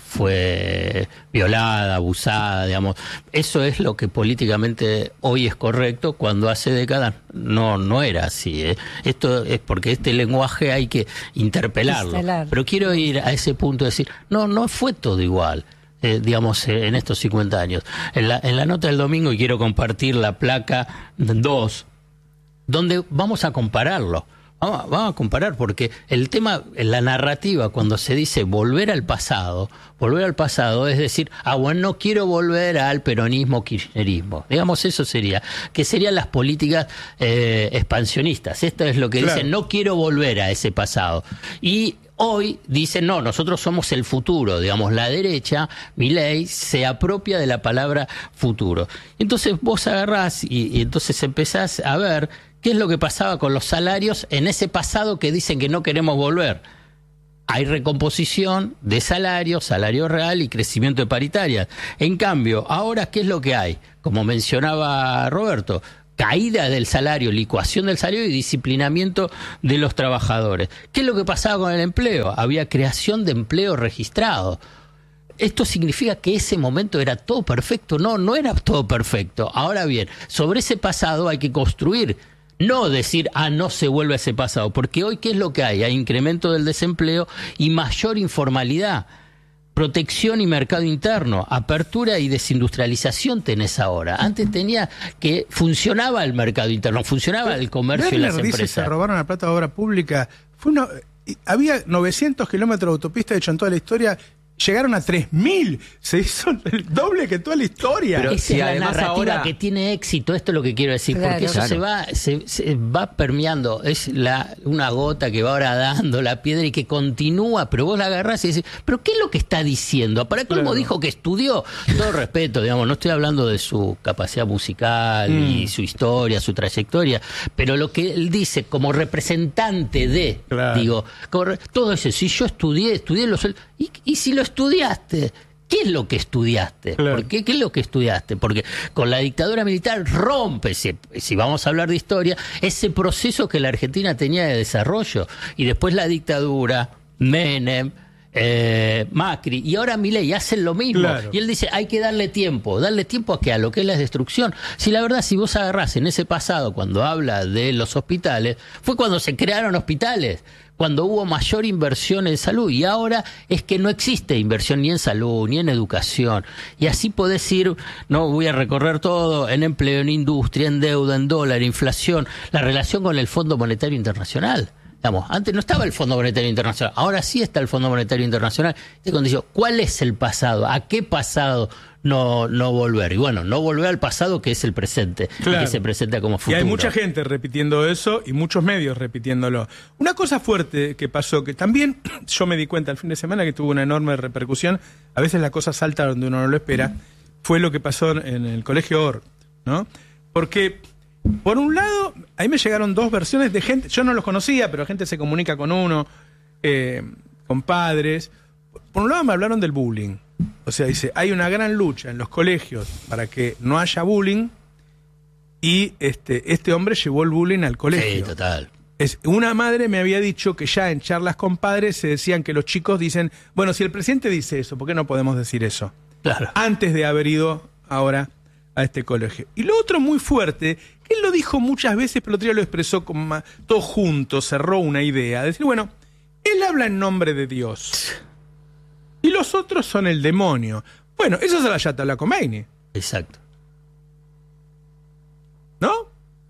fue violada, abusada, digamos. Eso es lo que políticamente hoy es correcto, cuando hace décadas no, no era así. ¿eh? Esto es porque este lenguaje hay que interpelarlo. Instalar. Pero quiero ir a ese punto de decir, no, no fue todo igual. Eh, digamos, eh, en estos cincuenta años. En la, en la nota del domingo, y quiero compartir la placa dos, donde vamos a compararlo. Vamos, vamos a comparar, porque el tema, la narrativa, cuando se dice volver al pasado, volver al pasado es decir, ah, bueno, no quiero volver al peronismo, kirchnerismo. Digamos, eso sería, que serían las políticas eh, expansionistas. Esto es lo que Claro. dicen, no quiero volver a ese pasado. Y hoy dicen, no, nosotros somos el futuro. Digamos, la derecha, Milei, se apropia de la palabra futuro. Entonces vos agarrás y, y entonces empezás a ver qué es lo que pasaba con los salarios en ese pasado que dicen que no queremos volver. Hay recomposición de salarios, salario real y crecimiento de paritarias. En cambio, ahora, ¿qué es lo que hay? Como mencionaba Roberto, caída del salario, licuación del salario y disciplinamiento de los trabajadores. ¿Qué es lo que pasaba con el empleo? Había creación de empleo registrado. ¿Esto significa que ese momento era todo perfecto? No, no era todo perfecto. Ahora bien, sobre ese pasado hay que construir. No decir, ah, no se vuelve a ese pasado, porque hoy, ¿qué es lo que hay? Hay incremento del desempleo y mayor informalidad. Protección y mercado interno, apertura y desindustrialización tenés ahora. Antes tenía que funcionaba el mercado interno, funcionaba el comercio y las Werner dice, empresas. se robaron la plata de obra pública. Fue una, había novecientos kilómetros de autopista hecho en toda la historia. Llegaron a tres mil. Se hizo el doble que toda la historia. Pero Esa si es la además narrativa ahora- que tiene éxito, esto es lo que quiero decir, Claro. porque eso Claro. se va se, se va permeando, es la una gota que va ahora dando la piedra y que continúa, pero vos la agarrás y decís, ¿pero qué es lo que está diciendo? Para colmo Claro. dijo que estudió, todo respeto, digamos, no estoy hablando de su capacidad musical Mm. y su historia, su trayectoria, pero lo que él dice como representante de, Claro. digo, como re- todo eso, si yo estudié, estudié los... ¿Y, y si lo estudiaste? ¿Qué es lo que estudiaste? Claro. ¿Por qué? ¿Qué es lo que estudiaste? Porque con la dictadura militar rompe, si, si vamos a hablar de historia, ese proceso que la Argentina tenía de desarrollo. Y después la dictadura, Menem, eh, Macri, y ahora Milei hacen lo mismo. Claro. Y él dice, hay que darle tiempo. ¿Darle tiempo a qué? A lo que es la destrucción. Si la verdad, si vos agarrás en ese pasado, cuando habla de los hospitales, fue cuando se crearon hospitales, cuando hubo mayor inversión en salud, y ahora es que no existe inversión ni en salud, ni en educación, y así podés ir, no voy a recorrer todo, en empleo, en industria, en deuda, en dólar, inflación, la relación con el Fondo Monetario Internacional. Digamos, antes no estaba el Fondo Monetario Internacional, ahora sí está el Fondo Monetario Internacional. Y cuando dice, ¿cuál es el pasado? ¿A qué pasado no, no volver? Y bueno, no volver al pasado, que es el presente, y Claro. que se presenta como Y futuro. hay mucha gente repitiendo eso y muchos medios repitiéndolo. Una cosa fuerte que pasó, que también yo me di cuenta el fin de semana que tuvo una enorme repercusión, a veces la cosa salta donde uno no lo espera, fue lo que pasó en el colegio Ort, ¿no? Porque, por un lado, ahí me llegaron dos versiones de gente, yo no los conocía, pero gente se comunica con uno, eh, con padres. Por un lado me hablaron del bullying. O sea, dice, hay una gran lucha en los colegios para que no haya bullying. Y este, este hombre llevó el bullying al colegio. Sí, total. Es, una madre me había dicho que ya en charlas con padres se decían que los chicos dicen, bueno, si el presidente dice eso, ¿por qué no podemos decir eso? Claro. Antes de haber ido ahora a este colegio. Y lo otro muy fuerte, que él lo dijo muchas veces, pero el otro día lo expresó como ma- todo junto, cerró una idea. Decir, bueno, él habla en nombre de Dios. Y los otros son el demonio. Bueno, eso es la Ayatollah Khomeini, Exacto. ¿no?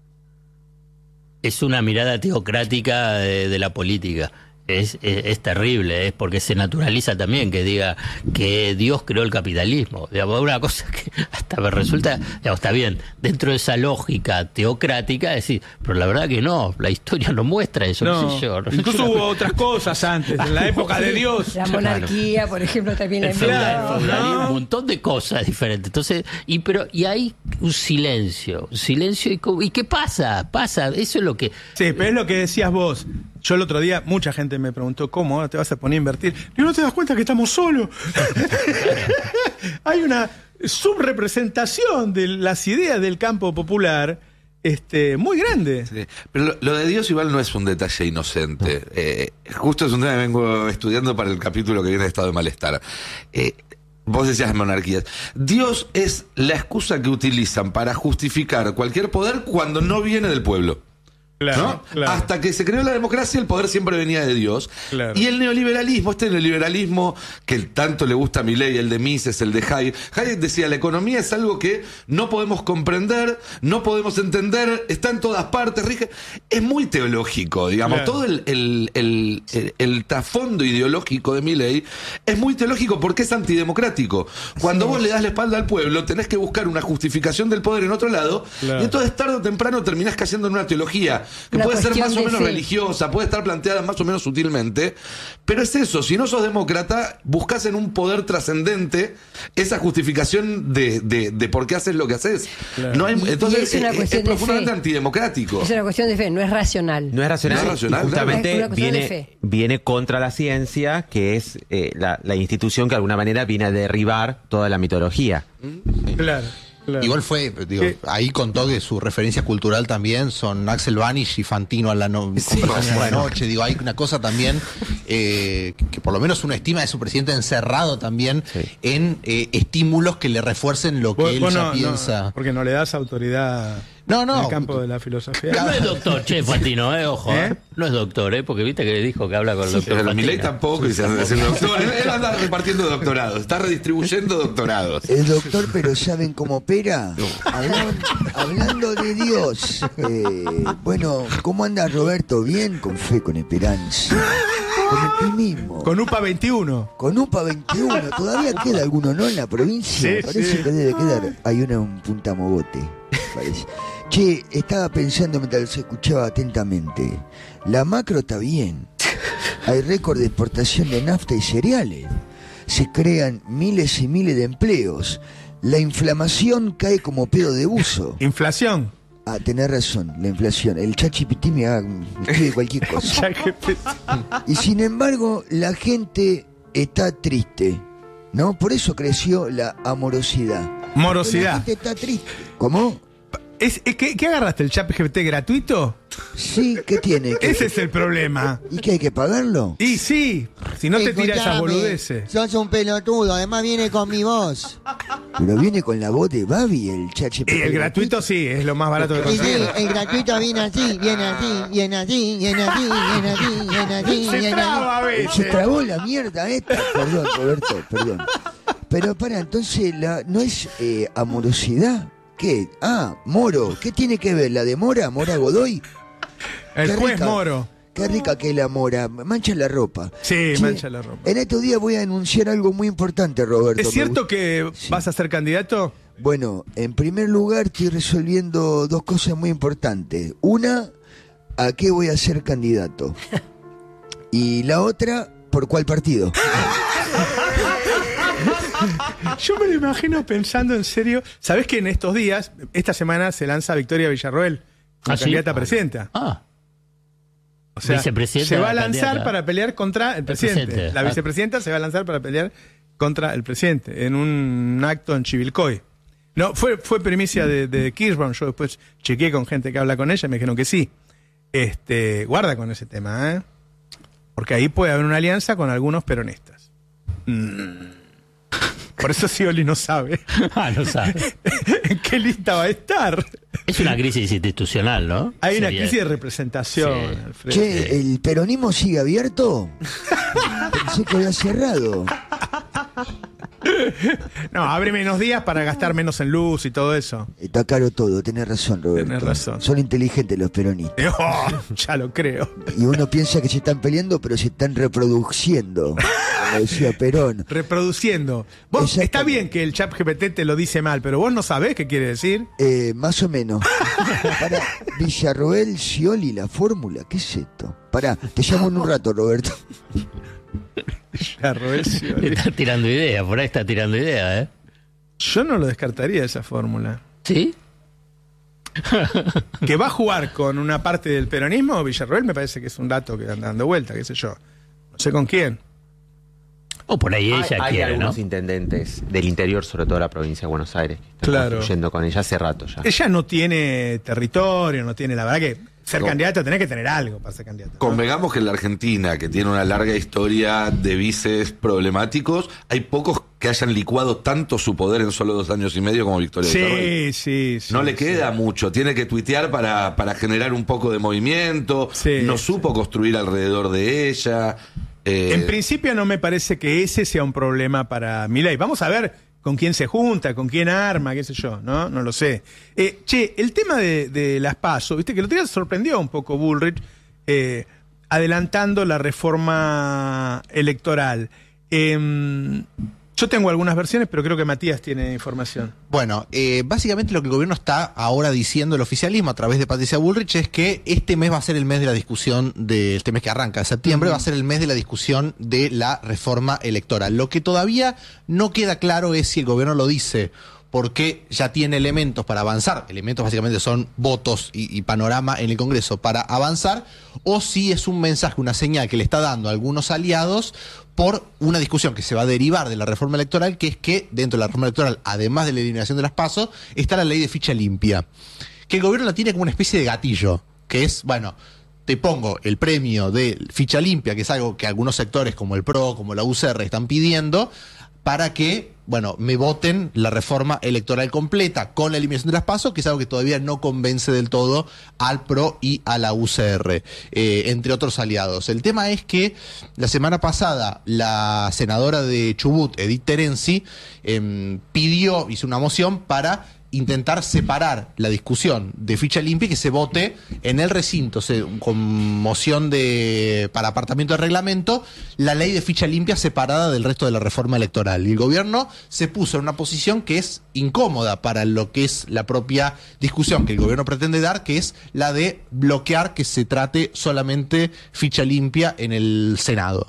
Es una mirada teocrática de, de la política. Es, es, es terrible, es porque se naturaliza también que diga que Dios creó el capitalismo. Digamos, una cosa que hasta me resulta, digamos, está bien, dentro de esa lógica teocrática, decir, pero la verdad que no, la historia no muestra eso, no, sé yo. Incluso Yo no- hubo otras cosas antes, en la época de Dios. La monarquía, por ejemplo, también El en feudalismo, Claro, hay ¿no? un montón de cosas diferentes. Entonces, y pero y hay un silencio, un silencio y, co- y ¿qué pasa? Pasa, eso es lo que Sí, pero es lo que decías vos. Yo el otro día, mucha gente me preguntó, ¿cómo ahora te vas a poner a invertir? Y no te das cuenta que estamos solos. Hay una subrepresentación de las ideas del campo popular este, muy grande. Sí, pero lo, lo de Dios igual no es un detalle inocente. Eh, justo es un tema que vengo estudiando para el capítulo que viene de Estado de Malestar. Eh, vos decías monarquías. Dios es la excusa que utilizan para justificar cualquier poder cuando no viene del pueblo. Claro, ¿no? claro. Hasta que se creó la democracia, el poder siempre venía de Dios. Claro. Y el neoliberalismo, este neoliberalismo que tanto le gusta a Milei, el de Mises, el de Hayek. Hayek decía, la economía es algo que no podemos comprender, no podemos entender, está en todas partes, rige. Es muy teológico, digamos. Claro. Todo el, el, el, el, el trasfondo ideológico de Milei es muy teológico porque es antidemocrático. Cuando vos le das la espalda al pueblo, tenés que buscar una justificación del poder en otro lado, Claro. y entonces tarde o temprano terminás cayendo en una teología que Una puede ser cuestión más o de menos fe. religiosa, puede estar planteada más o menos sutilmente, pero es eso, si no sos demócrata, buscás en un poder trascendente esa justificación de, de, de por qué haces lo que haces. Claro. No hay, Y- y entonces es una es, es cuestión de profundamente fe. antidemocrático. Es una cuestión de fe, no es racional. No es racional. No es racional, y justamente claro. Es una cuestión de viene, fe. viene contra la ciencia, que es eh, la, la institución que de alguna manera viene a derribar toda la mitología. Claro, claro. Igual fue, digo, ¿Qué? ahí contó que su referencia cultural también son Axel Vanish y Fantino a la, no, conversación a la noche. Digo, hay una cosa también eh, que por lo menos uno estima de su presidente encerrado también Sí. en eh, estímulos que le refuercen lo que Vos- él vos ya no- no, piensa. porque no le das autoridad No, no. en el campo de la filosofía. No es doctor, che, Fantino, eh, ojo, ¿Eh? ¿eh? No es doctor, eh, porque viste que le dijo que habla con el doctor Pero Milei Fantino. tampoco, y se anda haciendo doctor. Él, él anda repartiendo doctorados, está redistribuyendo doctorados. El doctor, pero ¿saben cómo opera? Hablan- hablando de Dios. eh, bueno, ¿cómo anda Roberto? Bien, con fe, con esperanza. Con optimismo. Con U P A veintiuno. Con U P A veintiuno. Todavía queda alguno, ¿no? En la provincia. Sí, Me parece sí. que debe quedar. Hay una en Punta Mogote, parece. Che, estaba pensando mientras los escuchaba atentamente. La macro está bien. Hay récord de exportación de nafta y cereales. Se crean miles y miles de empleos. La inflamación cae como pedo de buzo. Inflación. Ah, tenés razón, la inflación. El ChatGPT me haga me escribe cualquier cosa. Ya que- Y sin embargo, la gente está triste, ¿no? Por eso creció la amorosidad. La Morosidad. gente está triste. ¿Cómo? Es, es que, ¿Qué agarraste? ¿El chat G P T gratuito? Sí, ¿qué tiene? ¿Qué- Ese es el problema. ¿Y qué hay que pagarlo? Y sí, si no te tira esas Escuchame, boludeces. Sos un pelotudo, además viene con mi voz. Pero viene con la voz de Babi, el ChatGPT. Y el gratuito sí, es lo más barato de conseguir. el gratuito viene así, viene así, viene así, viene así, viene así, viene así. Se traba a Se veces. trabó la mierda esta. Perdón, Roberto, perdón. Pero para, entonces, la, ¿no es eh, amorosidad? ¿Qué? Ah, Moro. ¿Qué tiene que ver? ¿La de Mora? ¿Mora Godoy? El Qué juez rica. Moro. Qué rica que es la Mora. Mancha la ropa. Sí, Che, mancha la ropa. En estos días voy a anunciar algo muy importante, Roberto. ¿Es Me cierto gusta- que Sí. vas a ser candidato? Bueno, en primer lugar estoy resolviendo dos cosas muy importantes. Una, ¿a qué voy a ser candidato? Y la otra, ¿por cuál partido? Yo me lo imagino pensando en serio. ¿Sabés que en estos días, esta semana se lanza Victoria Villarroel como ¿Ah, sí? candidata a presidenta? Ah, O sea, Vicepresidenta se va a de la lanzar candidata. para pelear contra el presidente. presidente. La Ah. vicepresidenta se va a lanzar para pelear contra el presidente en un acto en Chivilcoy. No, fue, fue primicia de, de Kirchbaum. Yo después chequeé con gente que habla con ella y me dijeron que sí. Este, guarda con ese tema, ¿eh? Porque ahí puede haber una alianza con algunos peronistas. Mm. Por eso Scioli no sabe ah, no sabe. en qué lista va a estar. Es una crisis institucional, ¿no? Hay una Sería- crisis de representación, Sí. Alfredo. Che, ¿el peronismo sigue abierto? Pensé que había cerrado. No, abre menos días para gastar menos en luz y todo eso. Está caro todo, tenés razón, Roberto. Tenés razón. Son inteligentes los peronistas. Eh, oh, ya lo creo. Y uno piensa que se están peleando, pero se están reproduciendo. Como decía Perón. Reproduciendo. Vos, Exactamente. está bien que el chat G P T te lo dice mal, pero vos no sabés qué quiere decir. Eh, más o menos. Para Villarroel, Scioli, la fórmula, ¿qué es esto? Pará, te llamo en un rato, Roberto. Villarroel, Scioli. Está tirando idea, por ahí está tirando idea, ¿eh? Yo no lo descartaría esa fórmula. ¿Sí? Que va a jugar con una parte del peronismo, Villarroel me parece que es un dato que anda dando vuelta, qué sé yo. No sé con quién. O por ahí ella hay, hay quiere, ¿no? algunos intendentes del interior, sobre todo de la provincia de Buenos Aires, que están Claro. construyendo con ella hace rato ya. Ella no tiene territorio, no tiene, la verdad que ser No. candidato tenés que tener algo para ser candidato. ¿no? Convengamos que en la Argentina, que tiene una larga historia de vices problemáticos, hay pocos que hayan licuado tanto su poder en solo dos años y medio como Victoria Sí, Villarroel. sí, sí. No le queda sí. mucho, tiene que tuitear para, para generar un poco de movimiento, Sí, no sí. supo construir alrededor de ella. eh, En principio no me parece que ese sea un problema para Milei. Vamos a ver con quién se junta, con quién arma, qué sé yo, ¿no? No lo sé. Eh, che, el tema de, de las PASO, viste que el otro día sorprendió un poco Bullrich, eh, adelantando la reforma electoral. Eh, yo tengo algunas versiones, pero creo que Matías tiene información. Bueno, eh, básicamente lo que el gobierno está ahora diciendo, el oficialismo, a través de Patricia Bullrich, es que este mes va a ser el mes de la discusión, de este mes que arranca, de septiembre, va a ser el mes de la discusión de la reforma electoral. Lo que todavía no queda claro es si el gobierno lo dice porque ya tiene elementos para avanzar, elementos básicamente son votos y, y panorama en el Congreso para avanzar, o si es un mensaje, una señal que le está dando a algunos aliados por una discusión que se va a derivar de la reforma electoral, que es que dentro de la reforma electoral, además de la eliminación de las PASO, está la ley de ficha limpia, que el gobierno la tiene como una especie de gatillo, que es, bueno, te pongo el premio de ficha limpia, que es algo que algunos sectores como el P R O, como la U C R están pidiendo, para que, bueno, me voten la reforma electoral completa con la eliminación de las PASO, que es algo que todavía no convence del todo al P R O y a la U C R, eh, entre otros aliados. El tema es que la semana pasada la senadora de Chubut, Edith Terenzi, eh, pidió, hizo una moción para intentar separar la discusión de ficha limpia y que se vote en el recinto, se, con moción de para apartamiento de reglamento, la ley de ficha limpia separada del resto de la reforma electoral. Y el gobierno se puso en una posición que es incómoda para lo que es la propia discusión que el gobierno pretende dar, que es la de bloquear que se trate solamente ficha limpia en el Senado.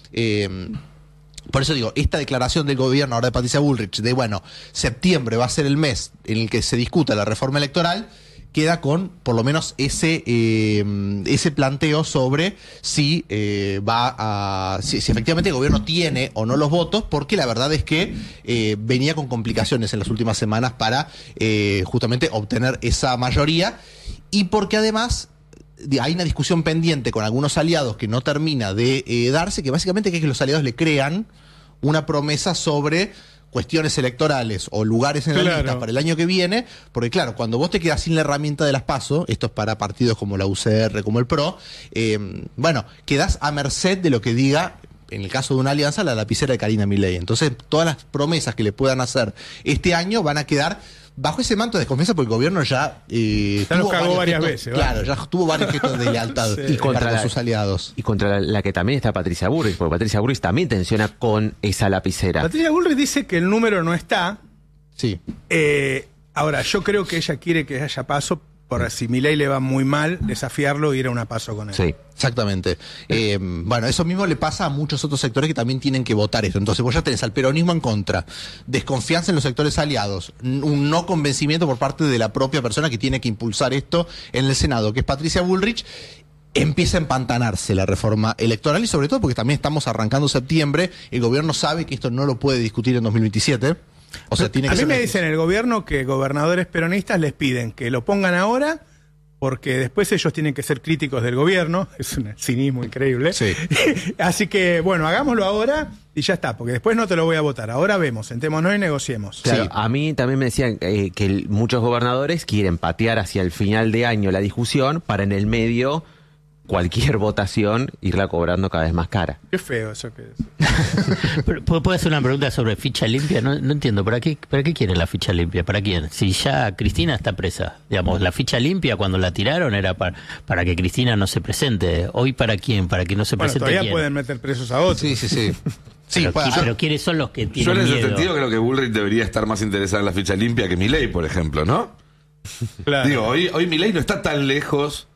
Eh, Por eso digo, esta declaración del gobierno ahora de Patricia Bullrich de, bueno, septiembre va a ser el mes en el que se discuta la reforma electoral, queda con por lo menos ese eh, ese planteo sobre si eh, va a si, si efectivamente el gobierno tiene o no los votos, porque la verdad es que eh, venía con complicaciones en las últimas semanas para eh, justamente obtener esa mayoría, y porque además hay una discusión pendiente con algunos aliados que no termina de eh, darse, que básicamente es que los aliados le crean una promesa sobre cuestiones electorales o lugares en la Claro. lista para el año que viene, porque claro, cuando vos te quedás sin la herramienta de las PASO, esto es para partidos como la U C R, como el P R O, eh, bueno, quedás a merced de lo que diga, en el caso de una alianza, la lapicera de Karina Milei. Entonces, todas las promesas que le puedan hacer este año van a quedar bajo ese manto de desconfianza, porque el gobierno ya eh, Ya nos cagó varias gestos, veces, claro, ¿vale? ya tuvo varios gestos de lealtad Sí. y Y contra para la- con sus aliados. Y contra la, la que también está Patricia Bullrich, porque Patricia Bullrich también tensiona con esa lapicera. Patricia Bullrich dice que el número no está. Sí. Eh, ahora, yo creo que ella quiere que haya paso, por si Milei le va muy mal, desafiarlo e ir a una paso con él. Sí. Exactamente. Eh, bueno, eso mismo le pasa a muchos otros sectores que también tienen que votar esto. Entonces vos ya tenés al peronismo en contra, desconfianza en los sectores aliados, un no convencimiento por parte de la propia persona que tiene que impulsar esto en el Senado, que es Patricia Bullrich. Empieza a empantanarse la reforma electoral, y sobre todo porque también estamos arrancando septiembre, el gobierno sabe que esto no lo puede discutir en dos mil veintisiete. O sea, tiene a que mí ser me una- dicen en el gobierno que gobernadores peronistas les piden que lo pongan ahora, porque después ellos tienen que ser críticos del gobierno. Es un cinismo increíble. Sí. Así que, bueno, hagámoslo ahora y ya está, porque después no te lo voy a votar. Ahora vemos, sentémonos y negociemos. Claro, Sí. a mí también me decían eh, que el- muchos gobernadores quieren patear hacia el final de año la discusión para en el medio cualquier votación irla cobrando cada vez más cara. Qué feo eso que es. Pero, ¿puedo puedo hacer una pregunta sobre ficha limpia? No, no entiendo, ¿para qué, ¿para qué quiere la ficha limpia? ¿Para quién? Si ya Cristina está presa. Digamos, la ficha limpia cuando la tiraron era para, para que Cristina no se presente. ¿Hoy para quién? ¿Para que no se Bueno, presente todavía quién? pueden meter presos a otros. Sí, sí, sí. Sí, pero, puede- qui- pero ¿quiénes son los que Yo tienen en ese miedo? sentido creo que Bullrich debería estar más interesada en la ficha limpia que Milei, por ejemplo, ¿no? Claro. Digo, hoy, hoy Milei no está tan lejos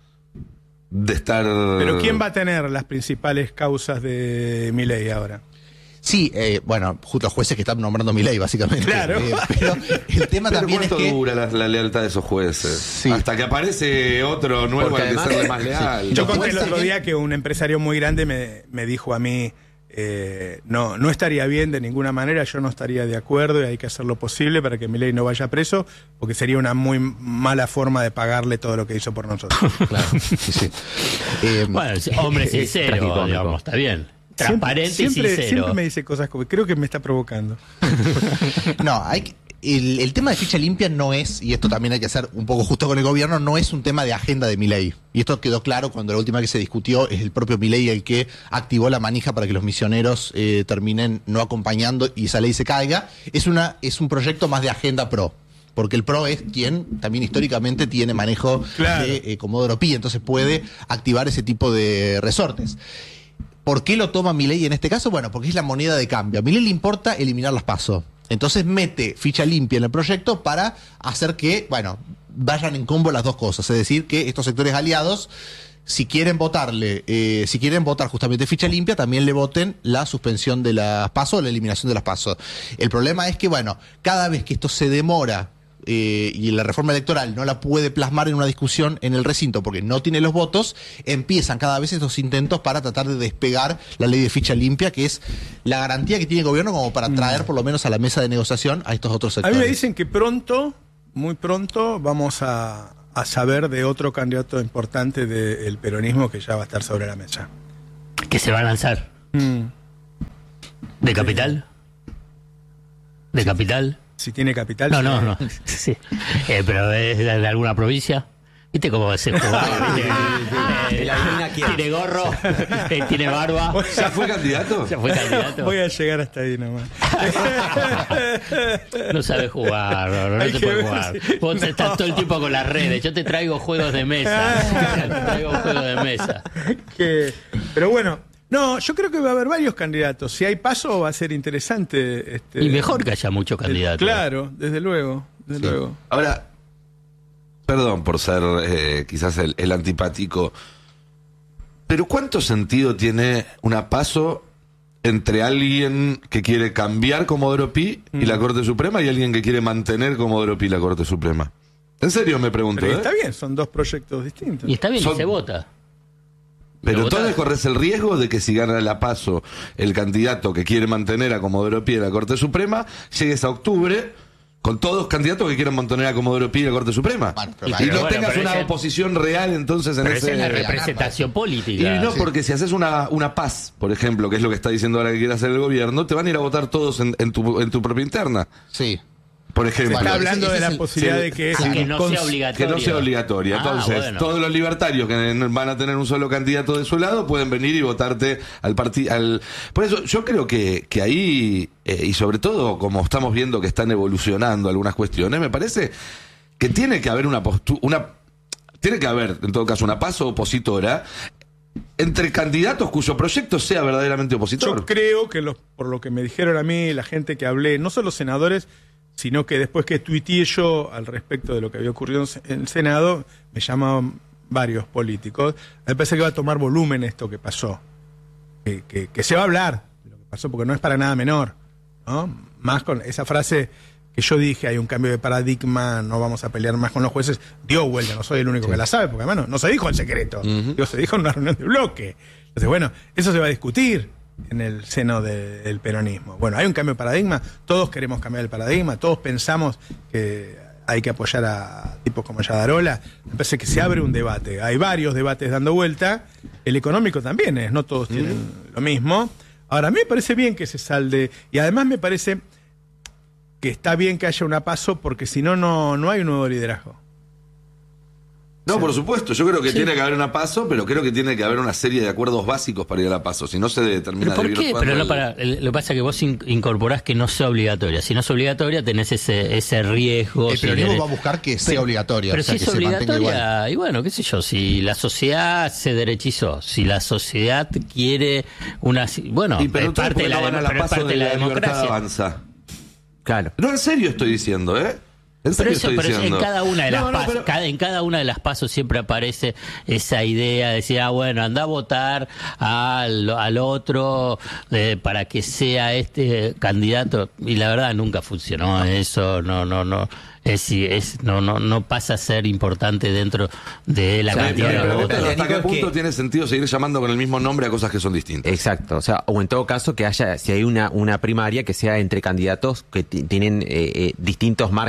de estar... Pero ¿quién va a tener las principales causas de Milei ahora? Sí, eh, bueno, justo los jueces que están nombrando Milei, básicamente. Claro. Eh, pero el tema ¿Pero también es cuánto que... dura la, la lealtad de esos jueces? Sí. Hasta que aparece otro nuevo Porque al que además- serle más leal. Sí. Yo Los conté el jueces otro que- día que un empresario muy grande me, me dijo a mí, eh, no, no estaría bien de ninguna manera, yo no estaría de acuerdo y hay que hacer lo posible para que Milei no vaya preso, porque sería una muy mala forma de pagarle todo lo que hizo por nosotros. Claro, sí, sí. Eh, Bueno, es hombre Es sincero, tragicómico. digamos, está bien. transparente siempre, y siempre, sincero. siempre me dice cosas como, creo que me está provocando. No, hay que- el, el tema de ficha limpia no es, y esto también hay que ser un poco justo con el gobierno, no es un tema de agenda de Milei. Y esto quedó claro cuando la última que se discutió es el propio Milei el que activó la manija para que los misioneros eh, terminen no acompañando y esa ley se caiga. Es, una, es un proyecto más de agenda pro. Porque el PRO es quien también históricamente tiene manejo Claro. de eh, Comodoro Pi, entonces puede activar ese tipo de resortes. ¿Por qué lo toma Milei en este caso? Bueno, porque es la moneda de cambio. A Milei le importa eliminar las PASO. Entonces mete ficha limpia en el proyecto para hacer que, bueno, vayan en combo las dos cosas. Es decir, que estos sectores aliados, si quieren votarle, eh, si quieren votar justamente ficha limpia, también le voten la suspensión de las PASO o la eliminación de las PASO. El problema es que, bueno, cada vez que esto se demora eh, y la reforma electoral no la puede plasmar en una discusión en el recinto porque no tiene los votos, empiezan cada vez estos intentos para tratar de despegar la ley de ficha limpia, que es la garantía que tiene el gobierno como para traer por lo menos a la mesa de negociación a estos otros A sectores. mí me dicen que pronto, muy pronto, vamos a, a saber de otro candidato importante del peronismo que ya va a estar sobre la mesa. Que se va a lanzar. Mm. ¿De Capital? ¿De Capital? Si tiene capital. No, sí. no, no. Sí. Eh, pero es de de alguna provincia. ¿Viste cómo se juega? ¿Viste? Eh, La Irina quiere. tiene gorro, eh, tiene barba. ¿Ya fue candidato? Ya fue candidato. Voy a llegar hasta ahí nomás. No sabes jugar, no, no Hay te que puedes ver jugar. si- Vos no. estás todo el tiempo con las redes. Yo te traigo juegos de mesa. Te traigo juegos de mesa. Que- pero bueno, no, yo creo que va a haber varios candidatos. Si hay paso, va a ser interesante. Este, Y mejor que haya muchos candidatos. Claro, desde luego, desde Sí. luego. Ahora, perdón por ser eh, quizás el, el antipático, pero ¿cuánto sentido tiene una paso entre alguien que quiere cambiar Comodoro Pi y la Corte Suprema y alguien que quiere mantener Comodoro Pi y la Corte Suprema? En serio me pregunto, Pero ¿eh? está bien, son dos proyectos distintos. Y está bien, Son- y se vota. Pero Pero entonces vota- corres el riesgo de que si gana la paso el candidato que quiere mantener a Comodoro Pi en la Corte Suprema, llegues a octubre con todos candidatos que quieran mantener a Comodoro Pi en la Corte Suprema. Bueno, pero y ahí- no bueno, tengas pero una ese- oposición real entonces en Pero ese... esa es la ganar, representación Y política. no, sí. porque si haces una, una paz, por ejemplo, que es lo que está diciendo ahora que quiere hacer el gobierno, te van a ir a votar todos en, en tu, en tu propia interna. Sí. Por Se ejemplo. está Bueno, hablando ese- de ese la es el- posibilidad sí, de que, Ah, que no cons- sea Que obligatorio. no sea obligatoria. Ah, Entonces, bueno. todos los libertarios que van a tener un solo candidato de su lado pueden venir y votarte al partido. Al... Por eso, yo creo que, que ahí, eh, y sobre todo, como estamos viendo que están evolucionando algunas cuestiones, me parece que tiene que haber una postura. Una... Tiene que haber, en todo caso, una paso opositora entre candidatos cuyo proyecto sea verdaderamente opositor. Yo creo que los, por lo que me dijeron a mí, la gente que hablé, no solo senadores, sino que después que tuiteé yo al respecto de lo que había ocurrido en el Senado, me llamaban varios políticos. Me parece que va a tomar volumen esto que pasó. Que, que- que se va a hablar de lo que pasó, porque no es para nada menor, ¿no? Más con esa frase que yo dije, hay un cambio de paradigma, no vamos a pelear más con los jueces, dio vuelta, no soy el único que la sabe, porque además no, no se dijo en secreto, digo, se dijo en una reunión de bloque. Entonces, bueno, eso se va a discutir en el seno de- del peronismo. Bueno, hay un cambio de paradigma, todos queremos cambiar el paradigma, todos pensamos que hay que apoyar a tipos como Yadarola. Me parece que se abre un debate, hay varios debates dando vuelta, el económico también es, no todos tienen lo mismo. Ahora, a mí me parece bien que se salde, y además me parece que está bien que haya una paso, porque si no, no no hay un nuevo liderazgo. No, por supuesto, yo creo que tiene que haber una paso, pero creo que tiene que haber una serie de acuerdos básicos para ir a la paso, si no se determina ¿Pero por de qué? Pero no para, el- lo que pasa es que vos in- incorporás que no sea obligatoria. Si no es obligatoria, tenés ese, ese riesgo. El si peronismo querés. va a buscar que sea Pero- obligatoria. Pero o sea, si que es se mantenga igual. obligatoria, y bueno, qué sé yo, si la sociedad se derechizó, si la sociedad quiere una... Bueno, Y pero es entonces, parte ¿por de qué la, no van a demo- la pero es paso parte de de la la libertad democracia. avanza? Claro. No, en serio estoy diciendo, ¿eh? En Pero serio eso, estoy pero eso diciendo. en cada una de las No, no, pasos, pero- cada, en cada una de las pasos siempre aparece esa idea de decir, ah, bueno, anda a votar al, al otro eh, para que sea este candidato. Y la verdad nunca funcionó eso, no, no, no. Es, es no, no, no pasa a ser importante dentro de la O sea, Me cantidad de pero- pregunto votos. hasta qué Digo punto que- tiene sentido seguir llamando con el mismo nombre a cosas que son distintas. Exacto, o sea, o en todo caso que haya, si hay una, una primaria que sea entre candidatos que ti- tienen eh, eh, distintos márgenes de oposición.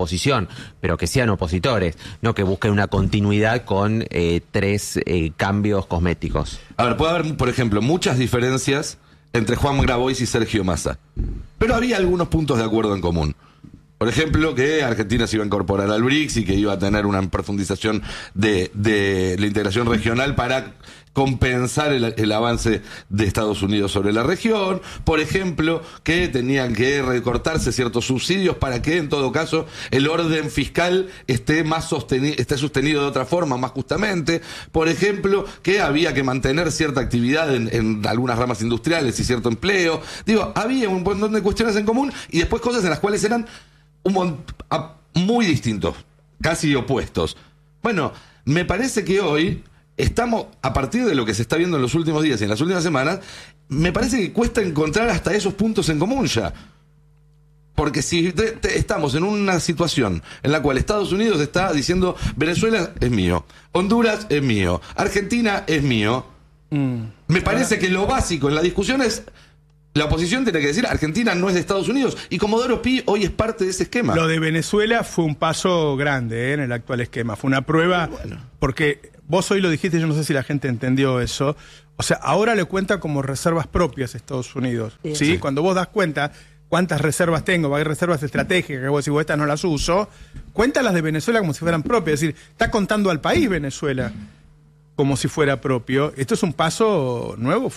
oposición, pero que sean opositores, no que busquen una continuidad con eh, tres eh, cambios cosméticos. A ver, puede haber, por ejemplo, muchas diferencias entre Juan Grabois y Sergio Massa, pero había algunos puntos de acuerdo en común. Por ejemplo, que Argentina se iba a incorporar al B R I C S y que iba a tener una profundización de, de la integración regional para compensar el, el avance de Estados Unidos sobre la región. Por ejemplo, que tenían que recortarse ciertos subsidios para que, en todo caso, el orden fiscal esté más sostenido, esté sostenido de otra forma, más justamente. Por ejemplo, que había que mantener cierta actividad en, en algunas ramas industriales y cierto empleo. Digo, había un montón de cuestiones en común y después cosas en las cuales eran un mon- a, muy distintos, casi opuestos. Bueno, me parece que hoy estamos, a partir de lo que se está viendo en los últimos días y en las últimas semanas, me parece que cuesta encontrar hasta esos puntos en común ya. Porque si te, te, estamos en una situación en la cual Estados Unidos está diciendo Venezuela es mío, Honduras es mío, Argentina es mío, mm. me parece que lo básico en la discusión es la oposición tiene que decir Argentina no es de Estados Unidos y Comodoro Pi hoy es parte de ese esquema. Lo de Venezuela fue un paso grande, ¿eh? En el actual esquema, fue una prueba, bueno. Porque vos hoy lo dijiste, yo no sé si la gente entendió eso. O sea, ahora le cuenta como reservas propias a Estados Unidos. Sí. ¿Sí? Sí. Cuando vos das cuenta cuántas reservas tengo, hay reservas estratégicas, que vos decís, vos estas no las uso, cuenta las de Venezuela como si fueran propias. Es decir, está contando al país Venezuela como si fuera propio. Esto es un paso nuevo,